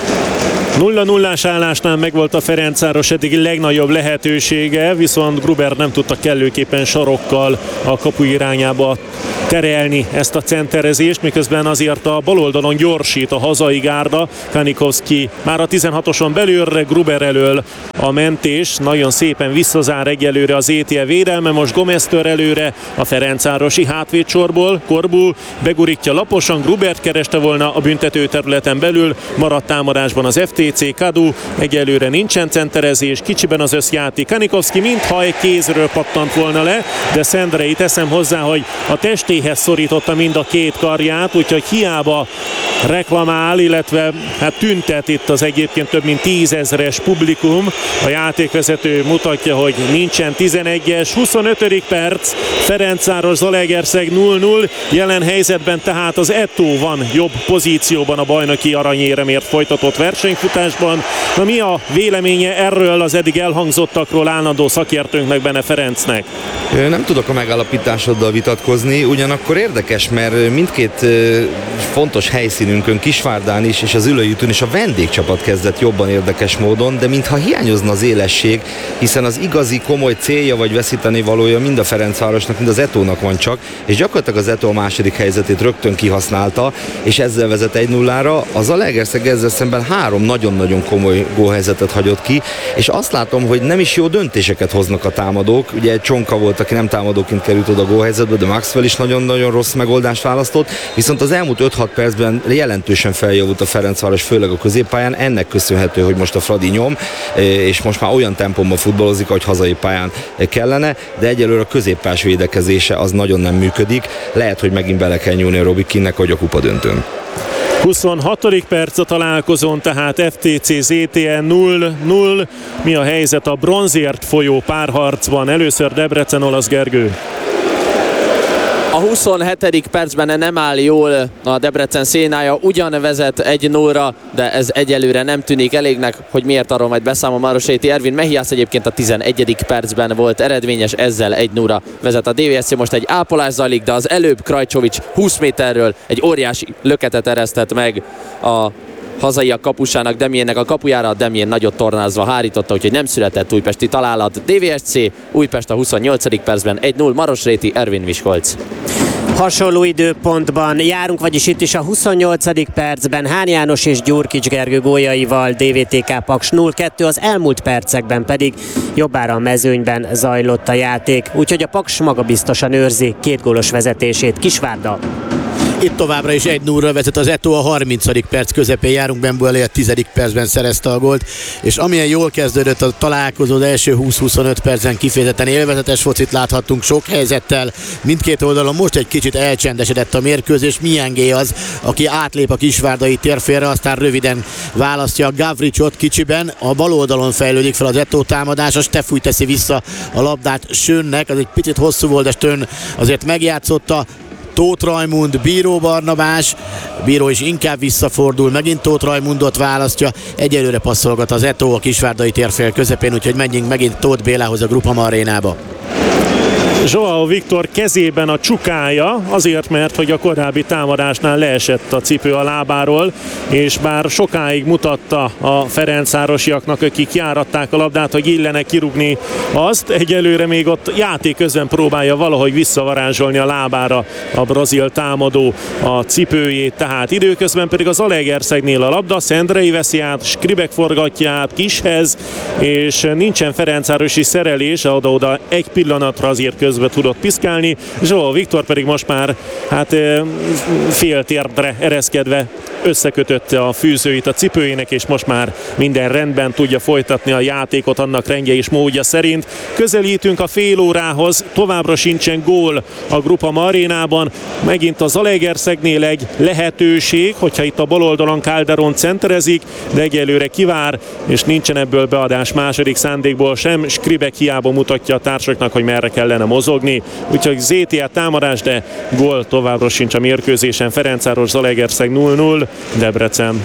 0-0-ás állásnál megvolt a Ferencváros eddigi legnagyobb lehetősége, viszont Gruber nem tudta kellőképpen sarokkal a kapu irányába terelni ezt a centerezést, miközben azért a bal oldalon gyorsít a hazai gárda. Kanikovszki már a 16-oson belülre, Gruber elől a mentés, nagyon szépen visszazár egyelőre az ETL védelme, most Gomez-től előre a ferencvárosi hátvédsorból, Korbu begurítja laposan, Grubert kereste volna a büntető területen belül, maradt támadásban az FTC, Kadu, egyelőre nincsen centerezés, kicsiben az összjáték, Kanikovszki mintha egy kézről pattant volna le, de Szendrei teszem hozzá, hogy a testéhez szorította mind a két karját, úgyhogy hiába reklamál, illetve hát tüntet itt az egyébként több mint 10 000-es publikum. A játékvezető mutatja, hogy nincsen 11-es, 25. perc, Ferencváros Zalaegerszeg 0-0, jelen helyzetben tehát az Eto van jobb pozícióban a bajnoki aranyéremért folytatott versenyfutásban. Na, mi a véleménye erről az eddig elhangzottakról állandó szakértőnknek, Bene Ferencnek? Nem tudok a megállapításoddal vitatkozni, ugyanakkor érdekes, mert mindkét fontos helyszínünkön, Kisvárdán is és az Üllői úton is a vendégcsapat kezdett jobban érdekes módon, de mintha hiányozna az élesség, hiszen az igazi komoly célja vagy veszíteni valója mind a Ferencvárosnak, mind az Etónak van csak, és gyakorlatilag az Eto a második helyzetét rögtön kihasználta, és ezzel vezet 1-0-ra. Az Zalaegerszeg ezzel szemben 3 nagyon nagyon-nagyon komoly gólhelyzetet hagyott ki, és azt látom, hogy nem is jó döntéseket hoznak a támadók. Ugye Csonka volt, aki nem támadóként került oda a gólhelyzetbe, de Maxwell is nagyon-nagyon rossz megoldást választott, viszont az elmúlt 5-6 percben jelentősen feljavult a Ferencváros, főleg a középpályán. Ennek köszönhető, hogy most a Fradi nyom, és most már olyan tempóban futballozik, ahogy hazai pályán kellene, de egyelőre a középpályás védekezése az nagyon nem működik. Lehet, hogy megint bele kell nyúlni a Robi Kinnek, hogy a kupadöntőn. 26. perc a találkozón, tehát FTC ZTE 0-0. Mi a helyzet a bronzért folyó párharcban? Először Debrecen, Olasz Gergő. A 27. percben nem áll jól a Debrecen szénája, ugyan vezet 1-0-ra, de ez egyelőre nem tűnik elégnek, hogy miért, arról majd beszámol Marosréti Ervin. Mehiász egyébként a 11. percben volt eredményes, ezzel 1-0-ra vezet a DVSC. Most egy ápolás zajlik, de az előbb Krajcsovics 20 méterről egy óriási löketet eresztett meg a hazaiak kapusának, Demiennek a kapujára. Demien nagyot tornázva hárította, úgyhogy nem született újpesti találat. DVSC Újpest a 28. percben 1-0, Marosréti Ervin, Miskolc. Hasonló időpontban járunk, vagyis itt is a 28. percben Hán János és Gyurkics Gergő góljaival DVTK Paks 0-2, az elmúlt percekben pedig jobbára a mezőnyben zajlott a játék, úgyhogy a Paks magabiztosan őrzi 2 gólos vezetését. Kisvárda. Itt továbbra is 1-0-ra vezet az Eto, a 30. perc közepén járunk, Bembo elé a 10. percben szerezte a gólt, és amilyen jól kezdődött a találkozó, az első 20-25 percen kifejezetten élvezetes focit láthattunk sok helyzettel mindkét oldalon. Most egy kicsit elcsendesedett a mérkőzés, Miangé az, aki átlép a kisvárdai térfélre, aztán röviden választja a Gavricsot kicsiben, a bal oldalon fejlődik fel az Eto támadása, Stefúj teszi vissza a labdát Sönnek, az egy picit hosszú volt, de Stön azért megjátszotta. Tóth Rajmund, Bíró Barnabás, Bíró is inkább visszafordul, megint Tóth Rajmundot választja, egyelőre passzolgat az Eto a kisvárdai térfél közepén, úgyhogy menjünk megint Tóth Bélához a Groupama arénába. Joao Viktor kezében a csukája, azért, mert hogy a korábbi támadásnál leesett a cipő a lábáról, és bár sokáig mutatta a ferencvárosiaknak, akik járatták a labdát, hogy illene kirúgni azt, egyelőre még ott játék közben próbálja valahogy visszavarázsolni a lábára a brazil támadó a cipőjét, tehát időközben pedig az Zalaegerszegnél a labda, Szendrei veszi át, Skribek forgatja át Kishez, és nincsen ferencvárosi szerelés, oda-oda egy pillanatra azért közben tudott piszkálni, Joao Viktor pedig most már fél térdre ereszkedve összekötötte a fűzőit a cipőjének, és most már minden rendben tudja folytatni a játékot annak rendje és módja szerint. Közelítünk a fél órához, továbbra sincsen gól a Groupama arénában, megint a Zalaegerszegnél egy lehetőség, hogyha itt a bal oldalon Calderon centerezik, de egyelőre kivár, és nincsen ebből beadás második szándékból sem, Skribek hiába mutatja a társaknak, hogy merre kellene mozogni, úgyhogy ZTE támadás, de gól továbbra sincs a mérkőzésen. Ferencváros Zalaegerszeg 0-0, Debrecen.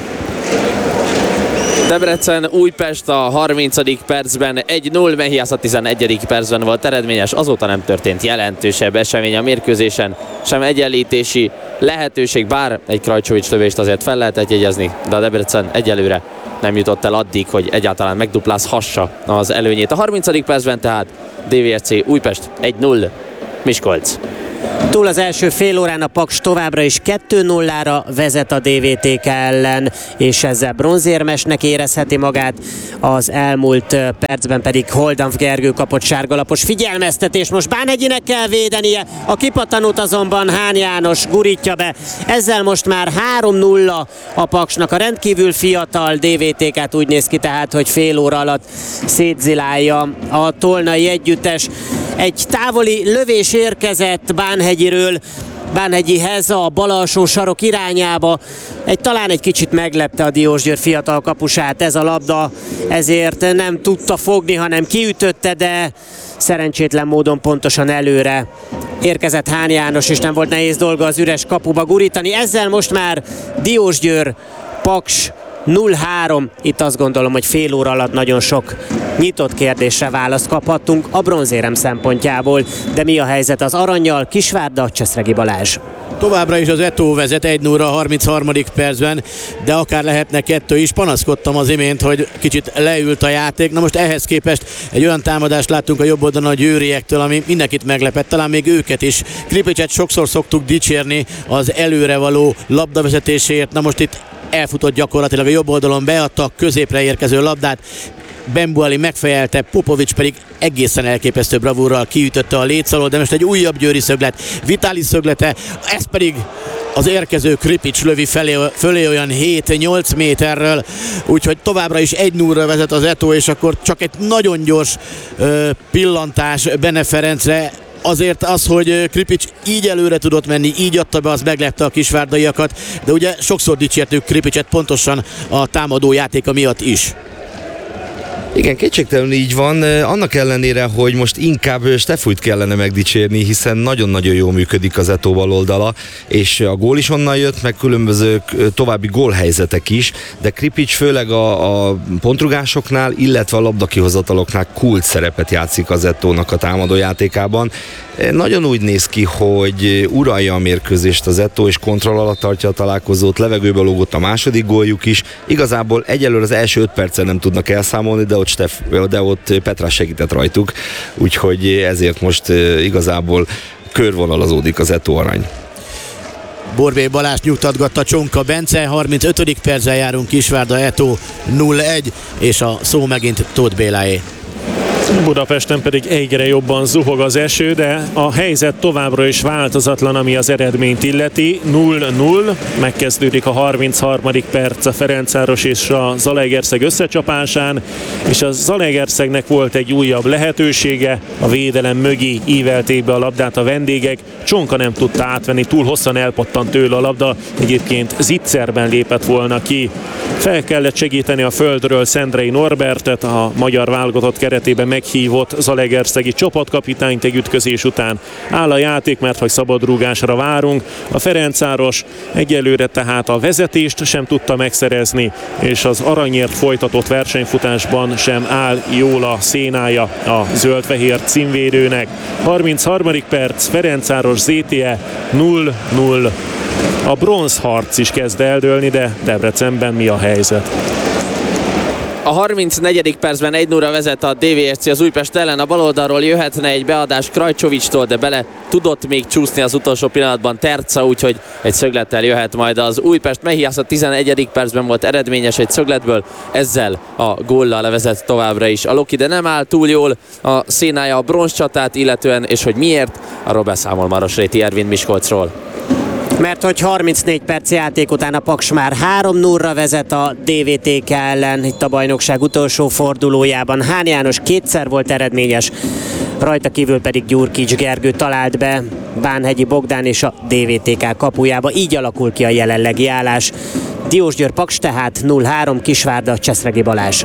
Debrecen Újpest a 30. percben 1-0, Mehiász a 11. percben volt eredményes, azóta nem történt jelentősebb esemény a mérkőzésen, sem egyenlítési lehetőség, bár egy Krajcsovics lövést azért fel lehetett jegyezni, de a Debrecen egyelőre nem jutott el addig, hogy egyáltalán megduplázhassa az előnyét. A 30. percben tehát DVSC Újpest 1-0, Miskolc. Túl az első fél órán a Paks továbbra is 2-0-ra vezet a DVTK ellen, és ezzel bronzérmesnek érezheti magát. Az elmúlt percben pedig Holdanf Gergő kapott sárgalapos figyelmeztetés. Most Bánhegyinek kell védenie, a kipattanót azonban Hán János gurítja be. Ezzel most már 3-0 a Paksnak. A rendkívül fiatal DVTK-t úgy néz ki tehát, hogy fél óra alatt szétzilálja a tolnai együttes. Egy távoli lövés érkezett Bánhegyiről, Bánhegyihez a bal alsó sarok irányába. Talán egy kicsit meglepte a Diósgyőr fiatal kapusát ez a labda, ezért nem tudta fogni, hanem kiütötte, de szerencsétlen módon pontosan előre érkezett Hán János, és nem volt nehéz dolga az üres kapuba gurítani. Ezzel most már Diósgyőr Paks 0-3. Itt azt gondolom, hogy fél óra alatt nagyon sok nyitott kérdésre választ kaphattunk a bronzérem szempontjából. De mi a helyzet az Arannyal? Kisvárda, Cseszregi Balázs. Továbbra is az Eto vezet 1-0-ra a 33. percben, de akár lehetne 2 is. Panaszkodtam az imént, hogy kicsit leült a játék. Na most ehhez képest egy olyan támadást láttunk a jobb oldalon a győriektől, ami mindenkit meglepett, talán még őket is. Kripicset sokszor szoktuk dicsérni az előre való labdavezetéséért. Na most itt elfutott gyakorlatilag a jobb oldalon, beadta a középre érkező labdát, Bembuali megfejelte, Popovics pedig egészen elképesztő bravúrral kiütötte a léc alól, de most egy újabb győri szöglet, Vitaly szöglete, ez pedig az érkező Kripics lövi fölé olyan 7-8 méterről, úgyhogy továbbra is 1-0-ra vezet az Eto, és akkor csak egy nagyon gyors pillantás Bene Ferencre. Azért az, hogy Kripics így előre tudott menni, így adta be, az meglepte a kisvárdaiakat, de ugye sokszor dicsértük Kripicset pontosan a támadó játéka miatt is. Igen, kétségtelenül így van, annak ellenére, hogy most inkább Stefújt kellene megdicsérni, hiszen nagyon-nagyon jól működik az Eto baloldala, és a gól is onnan jött, meg különböző további gólhelyzetek is, de Kripics főleg a pontrugásoknál, illetve a labdakihozataloknál kult szerepet játszik az Etónak a támadójátékában. Nagyon úgy néz ki, hogy uralja a mérkőzést az Eto, és kontroll alatt tartja a találkozót, levegőbe lógott a második góljuk is. Igazából egyelőre az első 5 percen nem tudnak elszámolni, de ott Petrás segített rajtuk, úgyhogy ezért most igazából körvonalazódik az Eto arany. Borbély Balázs nyugtatgatta Csonka Bence, 35. perccel járunk, Kisvárda Eto 0-1, és a szó megint Tóth Béláé. Budapesten pedig egyre jobban zuhog az eső, de a helyzet továbbra is változatlan, ami az eredményt illeti. 0-0, megkezdődik a 33. perc a Ferencváros és a Zalaegerszeg összecsapásán, és a Zalaegerszegnek volt egy újabb lehetősége, a védelem mögé ívelték be a labdát a vendégek, Csonka nem tudta átvenni, túl hosszan elpattant tőle a labda, egyébként zicserben lépett volna ki. Fel kellett segíteni a földről Szendrei Norbertet, a magyar válogatott keretében meghívott zalaegerszegi csapatkapitányt egy ütközés után. Áll a játék, mert hogy szabadrúgásra várunk. A Ferencváros egyelőre tehát a vezetést sem tudta megszerezni, és az aranyért folytatott versenyfutásban sem áll jól a szénája a zöld-fehér címvédőnek. 33. perc, Ferencváros ZTE 0-0. A bronzharc is kezd eldőlni, de Debrecenben mi a helyzet? A 34. percben 1-0-ra vezet a DVSC az Újpest ellen, a baloldalról jöhetne egy beadás Krajcsovicstól, de bele tudott még csúszni az utolsó pillanatban Terca, úgyhogy egy szöglettel jöhet majd az Újpest. Mehiász a 11. percben volt eredményes egy szögletből, ezzel a góllal levezet továbbra is a Loki, de nem áll túl jól a szénája a bronzcsatát illetően, és hogy miért, arról beszámol Marosréti Ervin Miskolcról. Mert hogy 34 perc játék után a Paks már 3-0-ra vezet a DVTK ellen, itt a bajnokság utolsó fordulójában. Hán János kétszer volt eredményes, rajta kívül pedig Gyurkics Gergő talált be Bánhegyi Bogdán és a DVTK kapujába. Így alakul ki a jelenlegi állás. Diósgyőr Paks tehát 0-3, Kisvárda Cseszregi Balázs.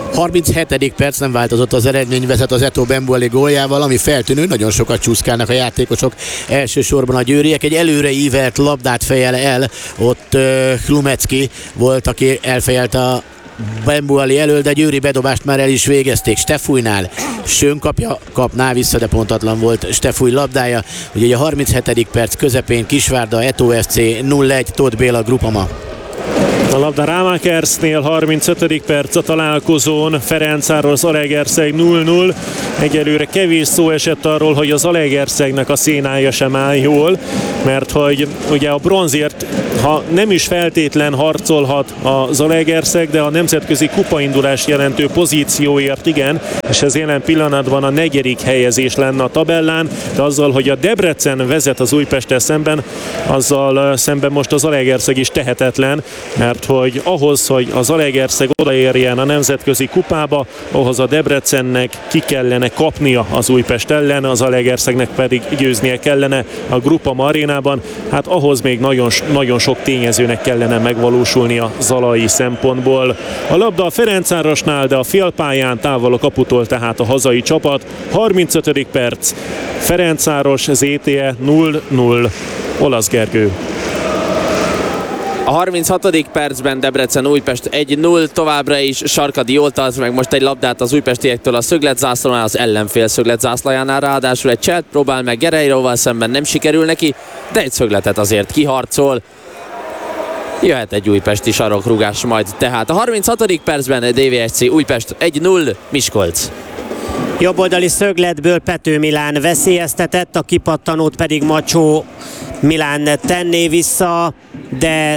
37. perc, nem változott az eredmény, vezet az Eto Bembuali góljával, ami feltűnő, nagyon sokat csúszkálnak a játékosok, elsősorban a győriek. Egy előre ívelt labdát fejel el, ott Klumecki volt, aki elfejelte a Bembuali elől, de győri bedobást már el is végezték. Stefújnál Sön kapná vissza, de pontatlan volt Stefúj labdája. Ugye a 37. perc közepén Kisvárda Eto FC 0-1, Tóth Béla Grupama. A labda Rámákersnél, 35. perc a találkozón, Ferencváros Zalaegerszeg 0-0. Egyelőre kevés szó esett arról, hogy a Zalaegerszegnek a szénája sem áll jól, mert hogy ugye a bronzért, ha nem is feltétlen harcolhat a Zalaegerszeg, de a nemzetközi kupaindulás jelentő pozícióért igen, és ez jelen pillanatban a 4. helyezés lenne a tabellán, de azzal, hogy a Debrecen vezet az Újpesttel szemben, azzal szemben most a Zalaegerszeg is tehetetlen, mert hogy ahhoz, hogy a Zalaegerszeg odaérjen a nemzetközi kupába, ahhoz a Debrecennek ki kellene kapnia az Újpest ellen, az Zalaegerszegnek pedig győznie kellene a Grupama arénában. Hát ahhoz még nagyon sok tényezőnek kellene megvalósulni a zalai szempontból. A labda a Ferencvárosnál, de a félpályán távol a kaputól tehát a hazai csapat. 35. perc, Ferencváros ZTE 0-0. Olasz Gergő. A 36. percben Debrecen Újpest 1-0, továbbra is Sarkadi jól tart meg most egy labdát az újpestiektől a szögletzászlónál, az ellenfél szögletzászlajánál, ráadásul egy cselt próbál meg Gereiroval szemben, nem sikerül neki, de egy szögletet azért kiharcol. Jöhet egy újpesti sarokrugás majd, tehát a 36. percben DVSC Újpest 1-0, Miskolc. Jobboldali szögletből Pető Milán veszélyeztetett, a kipattanót pedig Macsó Milán tenné vissza, de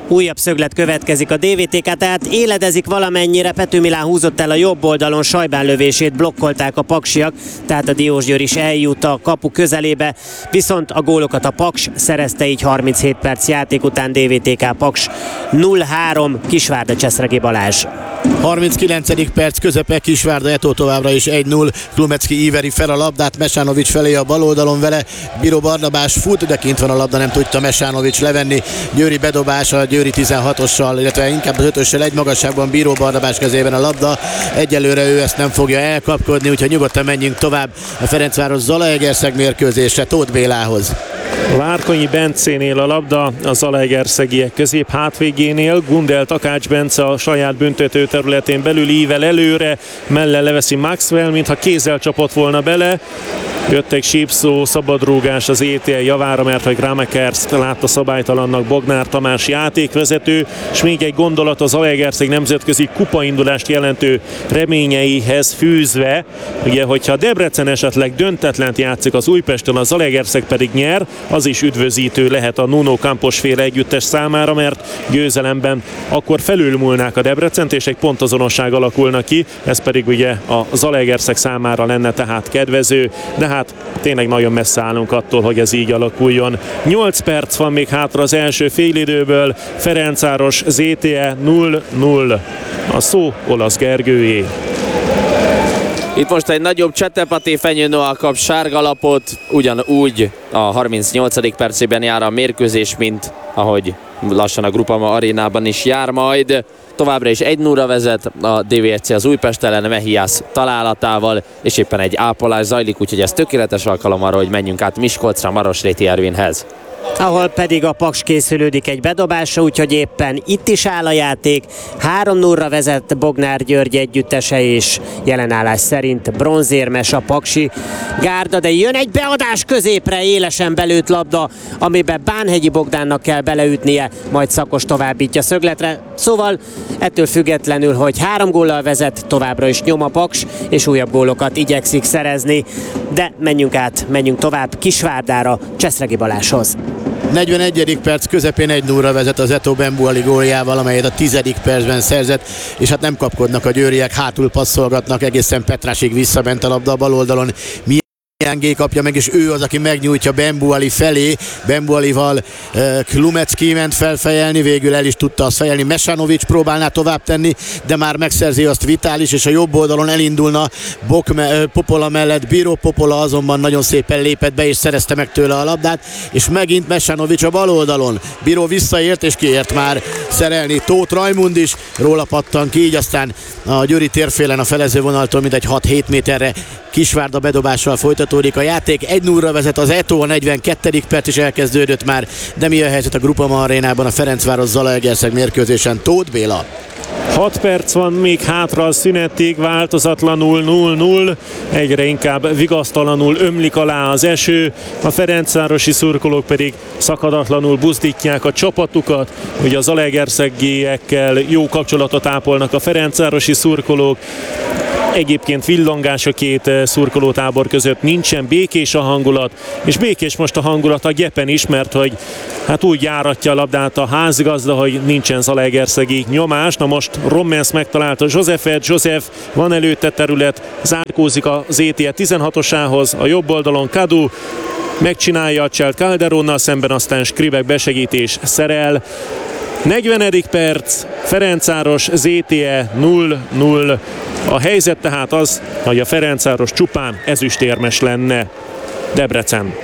Újabb szöglet következik a DVTK, tehát éledezik valamennyire. Pető Milán húzott el a jobb oldalon, Sajbán lövését blokkolták a paksiak, tehát a Diósgyőr is eljut a kapu közelébe, viszont a gólokat a Paks szerezte, így 37 perc játék után DVTK Paks 0-3, Kisvárda Cseszregi Balázs. 39. perc közepe, Kisvárda Eto továbbra is 1-0, Klumecki Iveri fel a labdát, Mesánovics felé a bal oldalon vele, Bíró Barnabás fut, de kint van a labda, nem tudta Mesánovics levenni, Győri bedobása, a Győri 16-ossal, illetve inkább az 5-össel egy magasságban, Bíró Barnabás kezében a labda, egyelőre ő ezt nem fogja elkapkodni, úgyhogy nyugodtan menjünk tovább a Ferencváros Zalaegerszeg mérkőzésre, Tóth Bélához. Várkonyi Bencénél a labda, a zalaegerszegiek közép hátvégénél, Gundel Takács Bence a saját büntető területén belül ível előre, mellen leveszi Maxwell, mintha kézzel csapott volna bele. Jött egy sípszó, szabadrúgás az ETL javára, mert hogy Gramekerst látta szabálytalannak Bognár Tamás játékvezető, és még egy gondolat az Zalaegerszeg nemzetközi kupaindulást jelentő reményeihez fűzve, ugye, hogyha Debrecen esetleg döntetlent játszik az Újpesten, a Zalaegerszeg pedig nyer, az is üdvözítő lehet a Nuno Campos féle együttes számára, mert győzelemben akkor felülmúlnák a Debrecent, és egy pontazonosság alakulna ki, ez pedig ugye a Zalaegerszeg számára lenne tehát kedvező, de hát tényleg nagyon messze állunk attól, hogy ez így alakuljon. 8 perc van még hátra az első félidőből, Ferencváros ZTE 0-0. A szó Olasz Gergőjé. Itt most egy nagyobb Csetepaté Fenyőnoa kap sárgalapot, ugyanúgy a 38. percében jár a mérkőzés, mint ahogy lassan a Groupama arénában is jár majd. Továbbra is 1-0-ra vezet a DVSC az Újpest ellen Mehiász találatával, és éppen egy ápolás zajlik, úgyhogy ez tökéletes alkalom arra, hogy menjünk át Miskolcra Marosréti Ervinhez. Ahol pedig a Paks készülődik egy bedobásra, úgyhogy éppen itt is áll a játék. 3-0-ra vezet Bognár György együttese, és jelenállás szerint bronzérmes a paksi gárda, de jön egy beadás középre, élesen belőtt labda, amiben Bánhegyi Bogdánnak kell beleütnie, majd Szakos továbbítja szögletre. Szóval ettől függetlenül, hogy 3 góllal vezet, továbbra is nyom a Paks, és újabb gólokat igyekszik szerezni. De menjünk tovább Kisvárdára, Cseszregi Balázshoz. 41. perc közepén 1-0-ra vezet az Eto Bembuali góljával, amelyet a 10. percben szerzett, és hát nem kapkodnak a győriek, hátul passzolgatnak, egészen Petrásig visszament a labda a bal oldalon. G kapja meg, és ő az, aki megnyújtja Bembuali felé. Bembualival Klumecki ment felfejelni, végül el is tudta azt fejelni. Mesánovics próbálná tovább tenni, de már megszerzi azt Vitális, és a jobb oldalon elindulna Popola mellett. Bíró Popola azonban nagyon szépen lépett be, és szerezte meg tőle a labdát, és megint Mesánovics a bal oldalon. Bíró visszaért, és kiért már szerelni Tóth Rajmund is, róla pattan ki, így aztán a Győri térfélen a felező vonaltól mindegy 6-7 méterre Kisvárda bedobással folytatódik a játék. 1-0-ra vezet az Eto, a 42. perc is elkezdődött már, de mi a helyzet a Groupama arénában a Ferencváros Zalaegerszeg mérkőzésen? Tóth Béla. 6 perc van még hátra a szünetig, változatlanul 0-0, egyre inkább vigasztalanul ömlik alá az eső, a ferencvárosi szurkolók pedig szakadatlanul buzdítják a csapatukat, ugye az zalaegerszegiekkel jó kapcsolatot ápolnak a ferencvárosi szurkolók. Egyébként villongás a két szurkolótábor között nincsen, békés a hangulat, és békés most a hangulat a Gyepen is, mert hogy hát úgy járatja a labdát a házigazda, hogy nincsen zalaegerszegi nyomás. Na most Rommens megtalálta József, van előtte terület, zárkózik az ETL 16-osához, a jobb oldalon Kadu, megcsinálja a cselt Calderonnal szemben, aztán Skribek besegítés szerel. 40. perc, Ferencváros ZTE 0-0. A helyzet tehát az, hogy a Ferencváros csupán ezüstérmes lenne. Debrecen.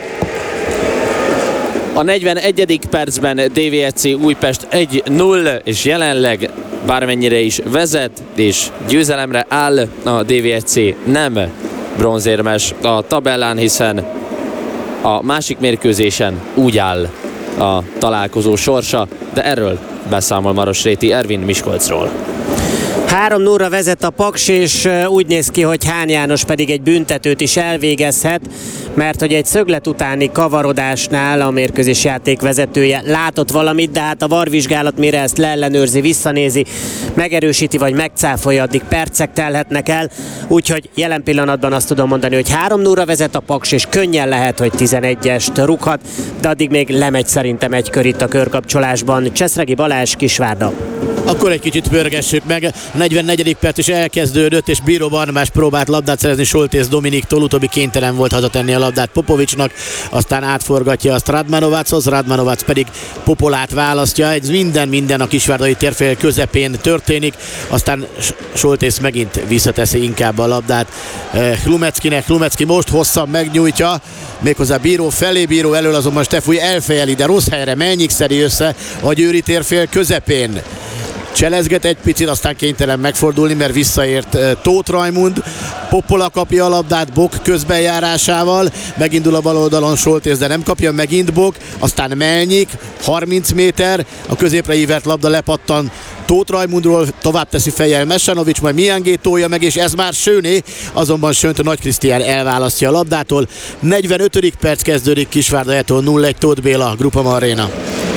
A 41. percben DVSC Újpest 1-0, és jelenleg bármennyire is vezet, és győzelemre áll a DVSC, nem bronzérmes a tabellán, hiszen a másik mérkőzésen úgy áll a találkozó sorsa, de erről beszámol Marosréti Ervin Miskolcról. 3-0-ra vezet a Paks, és úgy néz ki, hogy Hán János pedig egy büntetőt is elvégezhet, mert hogy egy szöglet utáni kavarodásnál a mérkőzés játékvezetője látott valamit, de hát a VAR vizsgálat mire ezt leellenőrzi, visszanézi, megerősíti vagy megcáfolja, addig percek telhetnek el, úgyhogy jelen pillanatban azt tudom mondani, hogy 3-0-ra vezet a Paks, és könnyen lehet, hogy 11-est rúghat, de addig még lemegy szerintem egy kör itt a körkapcsolásban. Cseszregi Balázs, Kisvárda. Akkor egy kicsit pörgessük meg. A 44. perc is elkezdődött, és Bíró Barnabás próbált labdát szerezni Soltész Dominiktól, utóbbi kénytelen volt hazatenni a labdát Popovicsnak, aztán átforgatja azt Radmanovachoz, Radmanovac pedig Popolát választja. Ez minden a kisvárdai térfél közepén történik, aztán Soltész megint visszateszi inkább a labdát Hlumeckinek. Hlumecki most hosszan megnyújtja, méghozzá Bíró felé, Bíró elől azonban Stefúj elfejeli, de rossz helyre Melnyik szedi össze a győri térfél közepén. Cselezget egy picit, aztán kénytelen megfordulni, mert visszaért Tóth Rajmund. Poppola kapja a labdát Bok közbenjárásával, megindul a bal oldalon Soltész, de nem kapja, megint Bok, aztán Melnyik, 30 méter, a középre ívert labda lepattan Tóth Rajmundról, tovább teszi fejjel Mesanovics, majd Miangé tolja meg, és ez már Söné, azonban Sönt Nagy Krisztián elválasztja a labdától. 45. perc kezdődik, Kisvárda Eto 0-1, Tóth Béla, Grupama Arena.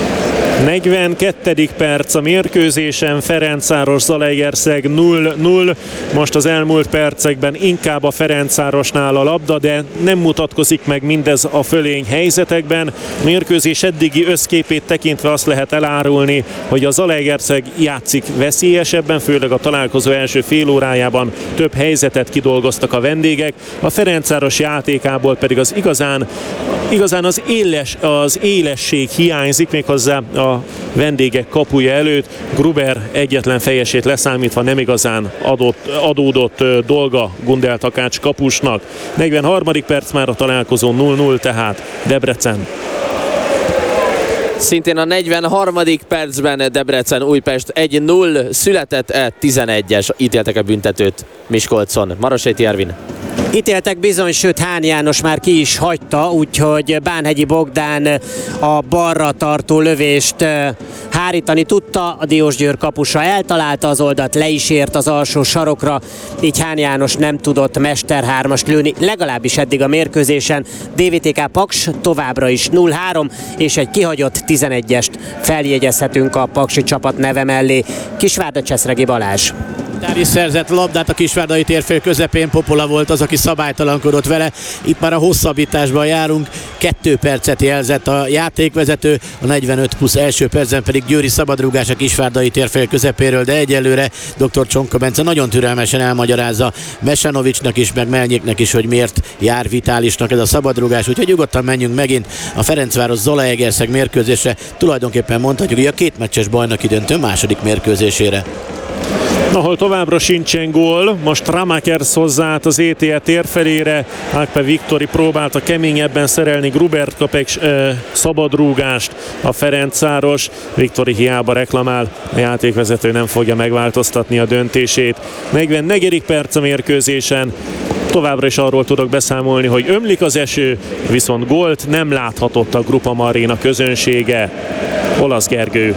42. perc a mérkőzésen, Ferencváros Zalaegerszeg 0-0. Most az elmúlt percekben inkább a Ferencvárosnál a labda, de nem mutatkozik meg mindez a fölény helyzetekben. A mérkőzés eddigi összképét tekintve azt lehet elárulni, hogy a Zalaegerszeg játszik veszélyesebben, főleg a találkozó első fél órájában több helyzetet kidolgoztak a vendégek. A Ferencváros játékából pedig az igazán az élesség hiányzik, méghozzá a vendégek kapuja előtt. Gruber egyetlen fejesét leszámítva nem igazán adódott dolga Gundel Takács kapusnak. 43. perc már a találkozó 0-0, tehát Debrecen. Szintén a 43. percben Debrecen Újpest 1-0, született 11-es, ítéltek a büntetőt Miskolcon. Maroséti Ervin. Ítéltek bizony, sőt Hán János már ki is hagyta, úgyhogy Bánhegyi Bogdán a balra tartó lövést hárítani tudta, a Diósgyőr kapusa eltalálta az oldalt, le is ért az alsó sarokra, így Hán János nem tudott mesterhármast lőni, legalábbis eddig a mérkőzésen. DVTK Paks továbbra is 0-3, és egy kihagyott 11-est feljegyezhetünk a paksi csapat neve mellé. Kisvárda, Cseszregi Balázs. Dáris szerzett labdát a kisvárdai térfél közepén, Popola volt az, aki szabálytalankodott vele. Itt már a hosszabbításban járunk, 2 percet jelzett a játékvezető, a 45 plusz első percen pedig győri szabadrúgás a kisvárdai térfél közepéről, de egyelőre dr. Csonka Bence nagyon türelmesen elmagyarázza Mesanovicsnak is, meg Melnyiknek is, hogy miért jár Vitálisnak ez a szabadrúgás, úgyhogy nyugodtan menjünk megint a Ferencváros Zalaegerszeg mérkőzésre, tulajdonképpen mondhatjuk, hogy a 2 meccses bajnoki döntő második mérkőzésére. Ahol továbbra sincsen gól, most Ramakers hozzáállt az ETE térfelére, Ákpe Viktori próbálta keményebben szerelni, Grubert kap egy szabadrúgást a Ferencváros, Viktori hiába reklamál, a játékvezető nem fogja megváltoztatni a döntését. 44. perc a mérkőzésen, továbbra is arról tudok beszámolni, hogy ömlik az eső, viszont gólt nem láthatott a Grupama Arena közönsége. Olasz Gergő.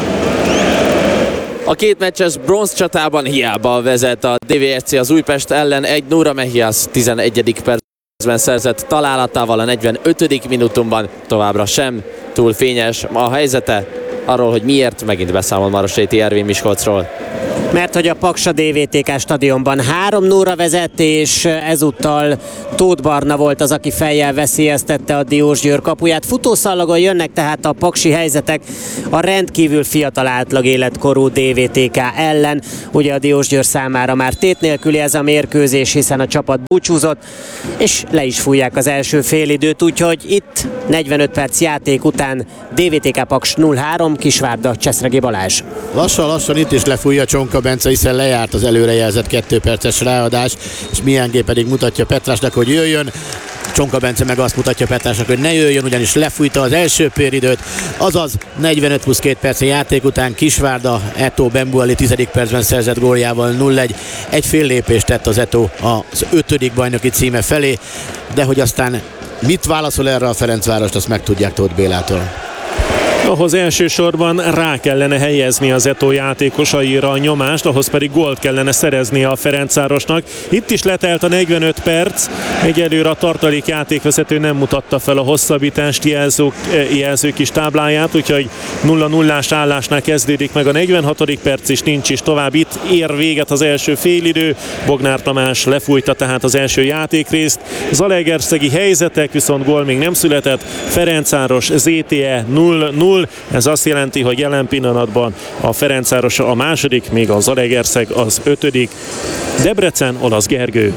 A 2 meccses bronzcsatában hiába vezet a DVSC az Újpest ellen, 1-0, Mehias 11. percben szerzett találatával a 45. minutumban, továbbra sem túl fényes a helyzete. Arról, hogy miért, megint beszámol Maroséti Ervin Miskolcról. Mert hogy a Paks a DVTK stadionban 3-0-ra vezet, és ezúttal Tóth Barna volt az, aki fejjel veszélyeztette a Diósgyőr kapuját. Futószallagon jönnek tehát a paksi helyzetek a rendkívül fiatal átlag életkorú DVTK ellen. Ugye a Diósgyőr számára már tét nélküli ez a mérkőzés, hiszen a csapat búcsúzott, és le is fújják az első félidőt, úgyhogy itt 45 perc játék után DVTK Paks 0-3, Kisvárda, Cseszregi Balázs. Lassan itt is lefújja Csonka Bence, hiszen lejárt az előrejelzett 2 perces ráadás, és Miangé pedig mutatja Petrásnak, hogy jöjjön. Csonka Bence meg azt mutatja Petrásnak, hogy ne jöjjön, ugyanis lefújta az első félidőt, azaz 45 plusz 2 perc játék után Kisvárda Eto Bembuali 10. percben szerzett góljával 0-1. Egy fél lépést tett az Eto az 5. bajnoki címe felé, de hogy aztán mit válaszol erre a Ferencvárost, azt megtudják Tóth Bélától. Ahhoz elsősorban rá kellene helyezni az Eto játékosaira a nyomást, ahhoz pedig gólt kellene szereznie a Ferencvárosnak. Itt is letelt a 45 perc, egyelőre a tartalék játékvezető nem mutatta fel a hosszabbítást jelző kis tábláját, úgyhogy 0-0-ás állásnál kezdődik meg a 46. perc, és nincs is tovább. Itt ér véget az első félidő, Bognár Tamás lefújta tehát az első játékrészt. Zalaegerszegi helyzetek, viszont gól még nem született. Ferencváros ZTE 0-0, ez azt jelenti, hogy jelen pillanatban a Ferencváros a második, még a Zalaegerszeg az 5. Debrecen, Olasz Gergő.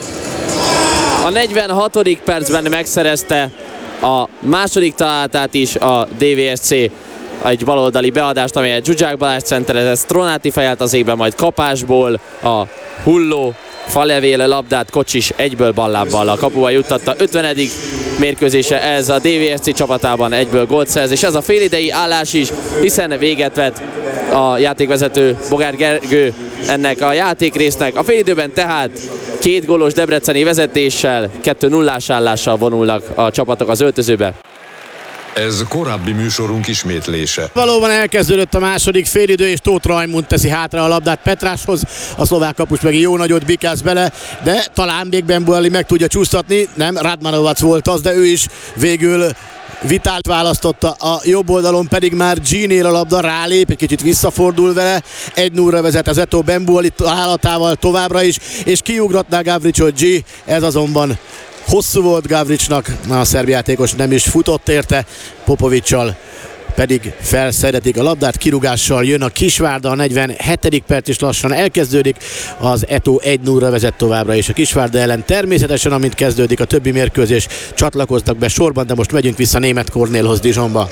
A 46. percben megszerezte a második találatát is a DVSC, egy baloldali beadást, amelyet Zsuzsák Balázs centerezett, Stronati fejelt az égbe, majd kapásból a hulló falevél labdát Kocsis egyből ballábbal a kapuba juttatta. 50. mérkőzése ez a DVSC csapatában, egyből gólt szerez, és ez a félidei állás is, hiszen véget vett a játékvezető Bogár Gergő ennek a játékrésznek. A félidőben tehát 2 gólos debreceni vezetéssel, 2-0-ás állással vonulnak a csapatok az öltözőbe. Ez korábbi műsorunk ismétlése. Valóban elkezdődött a második félidő, és Tóth Rajmund teszi hátra a labdát Petráshoz, a szlovák kapus meg jó nagyot bikáz bele, de talán még Bembueli meg tudja csúsztatni, nem, Radmanovac volt az, de ő is végül Vitált választotta, a jobb oldalon pedig már G-nél a labda, rálép, egy kicsit visszafordul vele, 1-0-ra vezet az Eto Bembueli találatával továbbra is, és kiugratná Gavricsot G, ez azonban hosszú volt Gavricsnak, a szerb játékos nem is futott érte, Popovicsal pedig felszeretik a labdát, kirúgással jön a Kisvárda, a 47. perc is lassan elkezdődik, az Eto 1-0-ra vezet továbbra, és a Kisvárda ellen természetesen, amint kezdődik a többi mérkőzés, csatlakoztak be sorban, de most megyünk vissza Németh Kornélhoz Dijonba.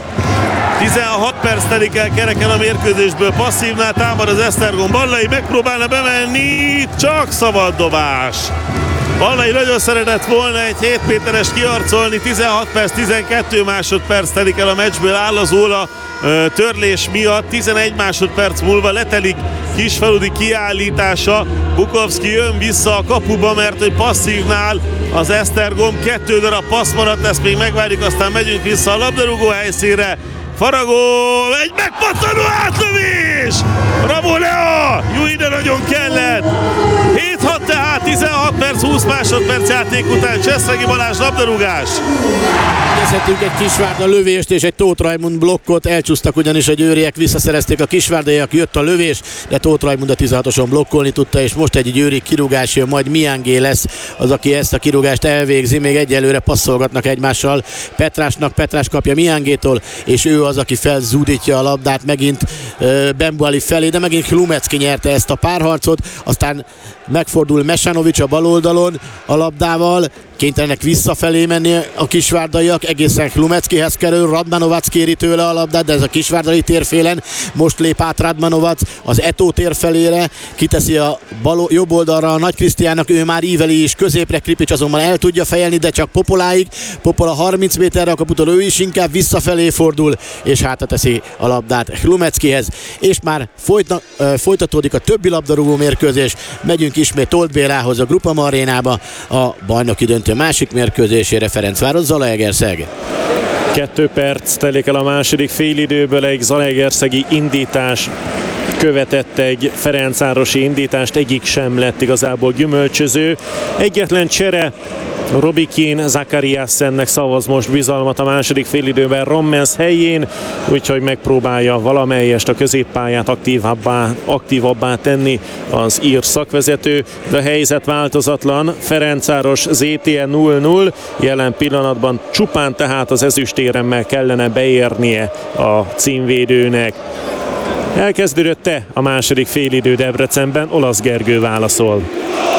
16 perc telik el kereken a mérkőzésből, passzívnál támad az Esztergom, Ballai megpróbálna bemenni, csak szabad dobás. Ballai nagyon szeretett volna egy 7 méteres kiarcolni, 16 perc, 12 másodperc telik el a meccsből, áll az óra törlés miatt, 11 másodperc múlva letelik Kisfaludi kiállítása, Bukovszki jön vissza a kapuba, mert hogy passzívnál az Esztergom, 2 darab passz maradt, ezt még megvárjuk, aztán megyünk vissza a labdarúgó helyszínre. Faragó, egy megpattanó átlövés! Bravo Lea! Jó, ide nagyon kellett! 7-6 tehát, 16 perc, 20 másodperc játék után, Csesszegi Balázs labdarúgás! Nézhetünk egy Kisvárda lövést és egy Tóth Rajmund blokkot, elcsúsztak ugyanis a győriek, visszaszerezték a kisvárdaiak, jött a lövés, de Tóth Rajmund a 16-oson blokkolni tudta, és most egy győri kirúgás jön, majd Miangé lesz az, aki ezt a kirúgást elvégzi, még egyelőre passzolgatnak egymással Petrásnak, Petrás kapja Miangétól, és ő az, aki felzúdítja a labdát megint Bembueli felé, de megint Hlumecki nyerte ezt a párharcot, aztán megfordul Mesanovic a bal oldalon a labdával, kénytelenek visszafelé menni a kisvárdaiak, egészen Hlumeckihez kerül, Radmanovac kéri tőle a labdát, de ez a kisvárdai térfélen, most lép át Radmanovac az Eto tér felére, kiteszi a jobb oldalra a Nagy Krisztiánnak, ő már íveli is középre, Kripics azonban el tudja fejelni, de csak Popoláig, Popola 30 méterre a kaputól, ő is inkább visszafelé fordul, és hátra teszi a labdát Hlumeckihez, és már folytatódik a többi labdarúgó mérkőzés, megyünk ismét Olt Bélához, a Groupama arénába, a bajnoki döntő másik mérkőzésére, Ferencváros Zalaegerszeg. 2 perc telik el a második félidőből, egy zalaegerszegi indítás követett egy ferencvárosi indítást, egyik sem lett igazából gyümölcsöző. Egyetlen csere, Robikin Zakariassennek szavaz most bizalmat a második félidőben Rommens helyén, úgyhogy megpróbálja valamelyest a középpályát aktívabbá tenni az ír szakvezető, de a helyzet változatlan. Ferencváros ZTE 0-0, jelen pillanatban csupán tehát az ezüstéremmel kellene beérnie a címvédőnek. Elkezdődött-e a második félidő Debrecenben? Olasz Gergő válaszol.